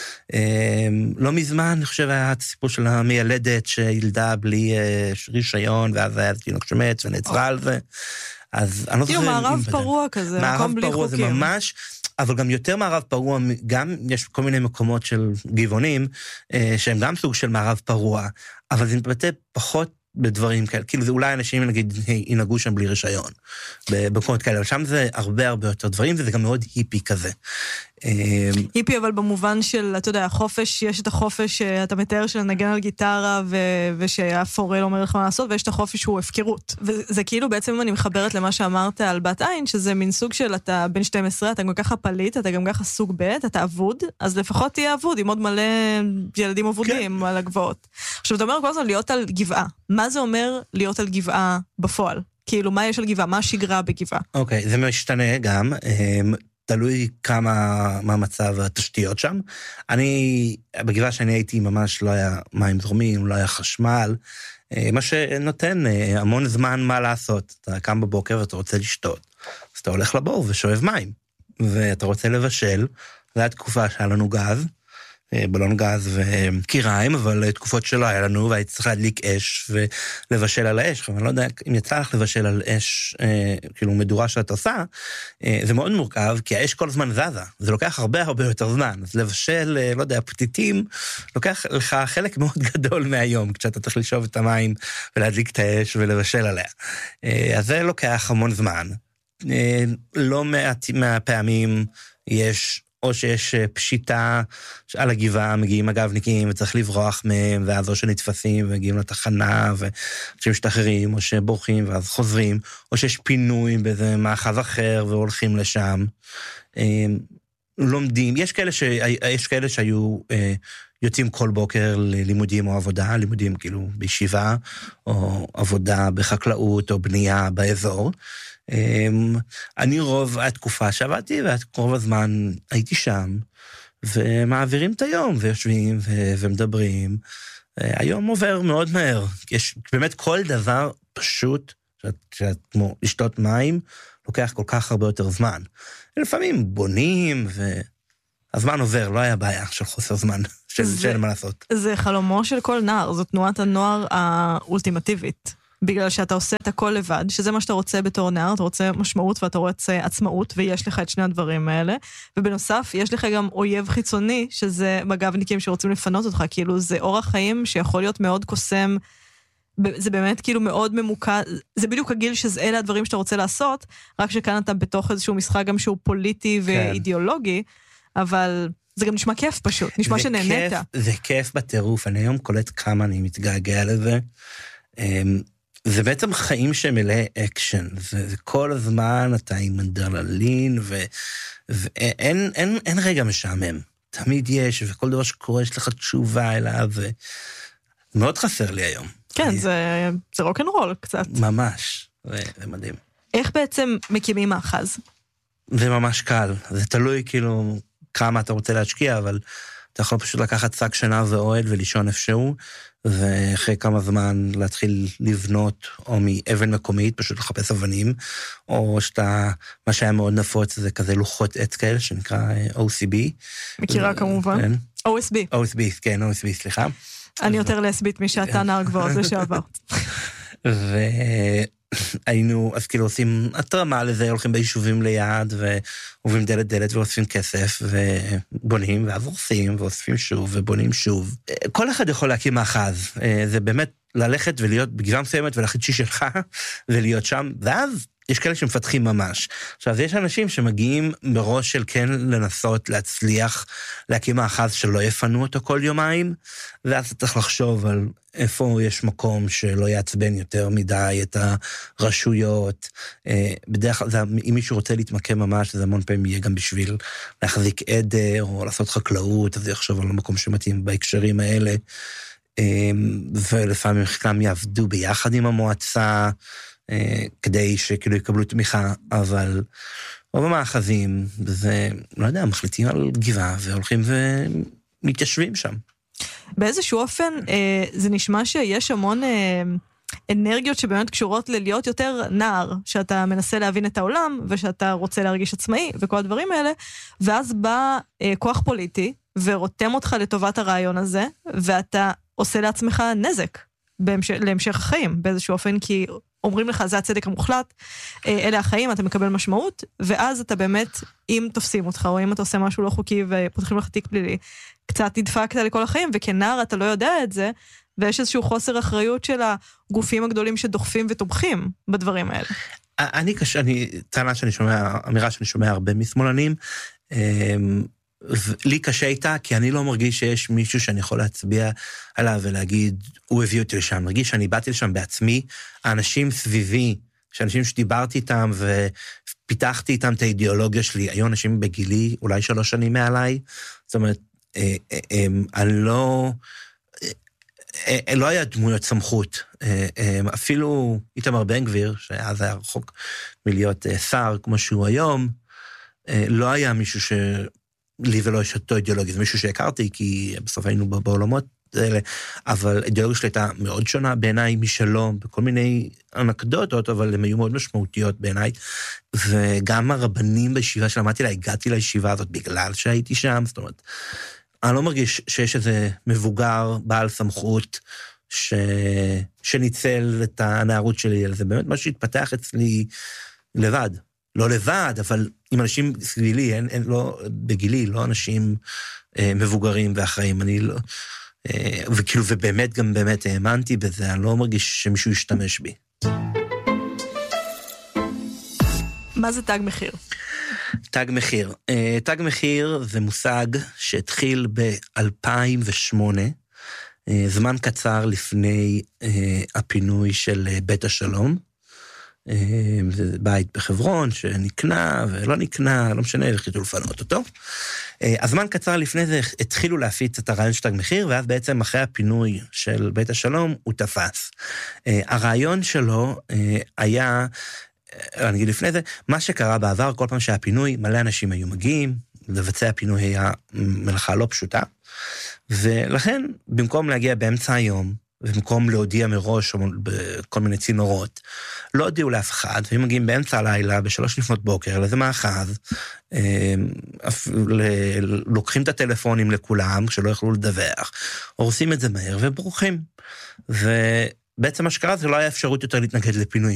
לא מזמן, אני חושב, היה הסיפור של המיילדת שילדה בלי רישיון, ואז היה תינוק שמץ ונעצרה על זה. אז אני לא זוכר... כאילו מערב פרוע כזה, מקום בלי חוקים. מערב פרוע זה ממש, אבל גם יותר מערב פרוע, גם יש כל מיני מקומות של גבעונים, שהם גם סוג של מערב פרוע, אבל זה מתבטא פחות בדברים כאלה, כאילו זה אולי אנשים נגיד ינהגו שם בלי רישיון, במקומות כאלה, אבל שם זה הרבה הרבה יותר דברים, וזה גם מאוד היפי כזה. היפי אבל במובן של, אתה יודע, החופש, יש את החופש שאתה מתאר של לנגן על גיטרה, ושהפורל אומר לך מה לעשות, ויש את החופש שהוא הפקרות. וזה כאילו בעצם אם אני מחברת למה שאמרת על בת עין, שזה מין סוג של אתה בן שתים עשרה, אתה גם ככה פליט, אתה גם ככה סוג ב', אתה אבוד, אז לפחות תהיה אבוד, עם עוד מלא ילדים אבודים על הגבעות. עכשיו, אתה אומר כל הזמן להיות על גבעה. מה זה אומר להיות על גבעה בפועל? כאילו, מה יש על גבעה? מה השגרה בגבעה? אוקיי, זה משתנה גם. תלוי כמה, מה מצב התשתיות שם. אני, בגבעה שאני הייתי ממש לא היה מים זורמים, לא היה חשמל, מה שנותן המון זמן מה לעשות. אתה קם בבוקר ואתה רוצה לשתות, אז אתה הולך לבור ושואב מים, ואתה רוצה לבשל, זו הייתה תקופה שהיה לנו גז, בלון גז וקיריים, אבל תקופות שלא היה לנו, והייתי צריך להדליק אש ולבשל על האש. אבל אני לא יודע אם יצא לך לבשל על אש, כאילו מדורה שאת עושה, זה מאוד מורכב, כי האש כל הזמן זזה. זה לוקח הרבה הרבה יותר זמן. אז לבשל, לא יודע, פתיתים, לוקח לך חלק מאוד גדול מהיום, כשאתה צריך לשאוב את המים ולהדליק את האש ולבשל עליה. אז זה לוקח המון זמן. לא מעט מהפעמים יש, או שיש פשיטה על הגבעה, מגיעים הגבניקים וצריך לברוח מהם, ואז או שנתפסים ומגיעים לתחנה ומשתחררים, או שבורחים ואז חוזרים, או שיש פינוי באיזה מאחז אחר והולכים לשם. לומדים, יש כאלה, ש... יש כאלה שהיו יוצאים כל בוקר ללימודים או עבודה, לימודים כאילו בישיבה, או עבודה בחקלאות או בנייה באזור. אני רוב התקופה שעבדתי, ורוב הזמן הייתי שם, ומעבירים את היום, ויושבים ו- ומדברים. היום עובר מאוד מהר. יש באמת כל דבר פשוט, שאת, שאת כמו לשתות מים, לוקח כל כך הרבה יותר זמן. לפעמים בונים, והזמן עובר, לא היה בעיה של חוסר זמן, של שאין מה לעשות. זה חלומו של כל נער, זו תנועת הנוער האולטימטיבית. בגלל שאתה עושה את הכל לבד, שזה מה שאתה רוצה בתור נער, אתה רוצה משמעות ואתה רוצה עצמאות, ויש לך את שני הדברים האלה, ובנוסף, יש לך גם אויב חיצוני, שזה מג"בניקים שרוצים לפנות אותך, כאילו זה אורח חיים שיכול להיות מאוד קוסם, זה באמת כאילו מאוד ממוקד, זה בדיוק הגיל שאלה הדברים שאתה רוצה לעשות, רק שכאן אתה בתוך איזשהו משחק גם שהוא פוליטי ואידיאולוגי, אבל זה גם נשמע כיף פשוט, נשמע שנהנית. זה כיף בטירוף, אני היום קולט כמה אני מתגעגע לזה, זה בעצם חיים שמלא אקשן, זה, זה כל הזמן אתה עם אדרנלין, ו, ואין אין, אין רגע משעמם. תמיד יש, וכל דבר שקורה יש לך תשובה אליו, ומאוד חסר לי היום. כן, אני... זה, זה רוק'נ'רול קצת. ממש, זה, זה מדהים. איך בעצם מקימים מאחז? זה ממש קל, זה תלוי כאילו כמה אתה רוצה להשקיע, אבל אתה יכול פשוט לקחת שק שינה ואוהל ולישון איפשהו, ואחרי כמה זמן להתחיל לבנות, או מאבן מקומית, פשוט לחפש אבנים, או שאתה, מה שהיה מאוד נפוץ, זה כזה לוחות עץ כאלה, שנקרא או סי בי. מכירה כמובן. כן. או אס בי. או אס בי, כן, או אס בי, סליחה. אני יותר להסבית משאתה נער גבוהות לשעבר. והיינו, אז כאילו עושים התרמה לזה, הולכים ביישובים ליד, ועוברים דלת דלת ואוספים כסף, ובונים, ואז הורסים, ואוספים שוב, ובונים שוב. כל אחד יכול להקים מאחז. זה באמת ללכת ולהיות בגבעה מסוימת, ולהחליט שהיא שלך, ולהיות שם, ואז יש כאלה שמפתחים ממש. עכשיו, יש אנשים שמגיעים בראש של כן לנסות להצליח להקים מאחז שלא יפנו אותו כל יומיים, ואז אתה צריך לחשוב על איפה יש מקום שלא יעצבן יותר מדי את הרשויות. בדרך כלל, אם מישהו רוצה להתמקם ממש, זה המון פעמים יהיה גם בשביל להחזיק עדר, או לעשות חקלאות, אז יחשוב על המקום שמתאים בהקשרים האלה. ולפעמים חלקם יעבדו ביחד עם המועצה, כדי שכאילו יקבלו תמיכה, אבל רוב המאחזים, וזה, לא יודע, מחליטים על גבעה, והולכים ומתיישבים שם. באיזשהו אופן, זה נשמע שיש המון אנרגיות שבאמת קשורות ללהיות יותר נער, שאתה מנסה להבין את העולם, ושאתה רוצה להרגיש עצמאי, וכל הדברים האלה, ואז בא כוח פוליטי, ורותם אותך לטובת הרעיון הזה, ואתה עושה לעצמך נזק, להמשך החיים, באיזשהו אופן, כי אומרים לך, זה הצדק המוחלט, אלה החיים, אתה מקבל משמעות, ואז אתה באמת, אם תופסים אותך, או אם אתה עושה משהו לא חוקי, ופותחים לך תיק פלילי, קצת נדפקת לכל החיים, וכנער אתה לא יודע את זה, ויש איזשהו חוסר אחריות של הגופים הגדולים שדוחפים ותומכים בדברים האלה. אני, אני, טענה שאני שומע, אמירה שאני שומע הרבה משמאלנים, לי קשה איתה, כי אני לא מרגיש שיש מישהו שאני יכול להצביע עליו ולהגיד, הוא הביא אותי לשם. מרגיש שאני באתי לשם בעצמי, האנשים סביבי, שאנשים שדיברתי איתם ופיתחתי איתם את האידיאולוגיה שלי, היו אנשים בגילי, אולי שלוש שנים מעליי, זאת אומרת, אני לא, לא היה דמויות סמכות, אפילו איתמר בן גביר, שאז היה רחוק מלהיות שר כמו שהוא היום, לא היה מישהו ש... לי ולא יש אותו אידיאולוגיה, זה מישהו שהכרתי, כי בסוף היינו בעולמות האלה, אבל האידיאולוגיה שלי הייתה מאוד שונה בעיניי משלו, בכל מיני אנקדוטות, אבל הן היו מאוד משמעותיות בעיניי, וגם הרבנים בישיבה שלמדתי לה, הגעתי לישיבה הזאת בגלל שהייתי שם, זאת אומרת, אני לא מרגיש שיש איזה מבוגר בעל סמכות ש... שניצל את הנערות שלי, זה באמת מה שהתפתח אצלי לבד. לא לבד, אבל עם אנשים סבילי, אין, אין, לא, בגילי, לא אנשים אה, מבוגרים ואחראים, אני לא... אה, וכאילו, ובאמת גם באמת האמנתי בזה, אני לא מרגיש שמישהו ישתמש בי. מה זה תג מחיר? תג מחיר. אה, תג מחיר זה מושג שהתחיל ב-אלפיים ושמונה, אה, זמן קצר לפני אה, הפינוי של אה, בית השלום, זה בית בחברון שנקנה ולא נקנה, לא משנה, החליטו לפנות אותו. הזמן קצר לפני זה התחילו להפיץ את הרעיון של תג מחיר, ואז בעצם אחרי הפינוי של בית השלום הוא תפס. הרעיון שלו היה, אני אגיד לפני זה, מה שקרה בעבר, כל פעם שהיה פינוי, מלא אנשים היו מגיעים, לבצע פינוי היה מלאכה לא פשוטה, ולכן במקום להגיע באמצע היום, ובמקום להודיע מראש או בכל מיני צינורות, לא הודיעו לאף אחד, והם מגיעים באמצע הלילה, בשלוש לפנות בוקר, לאיזה מאחז, לוקחים את הטלפונים לכולם, כשלא יכלו לדווח, הורסים את זה מהר וברוכים. ובעצם מה שקרה זה לא היה אפשרות יותר להתנגד לפינוי.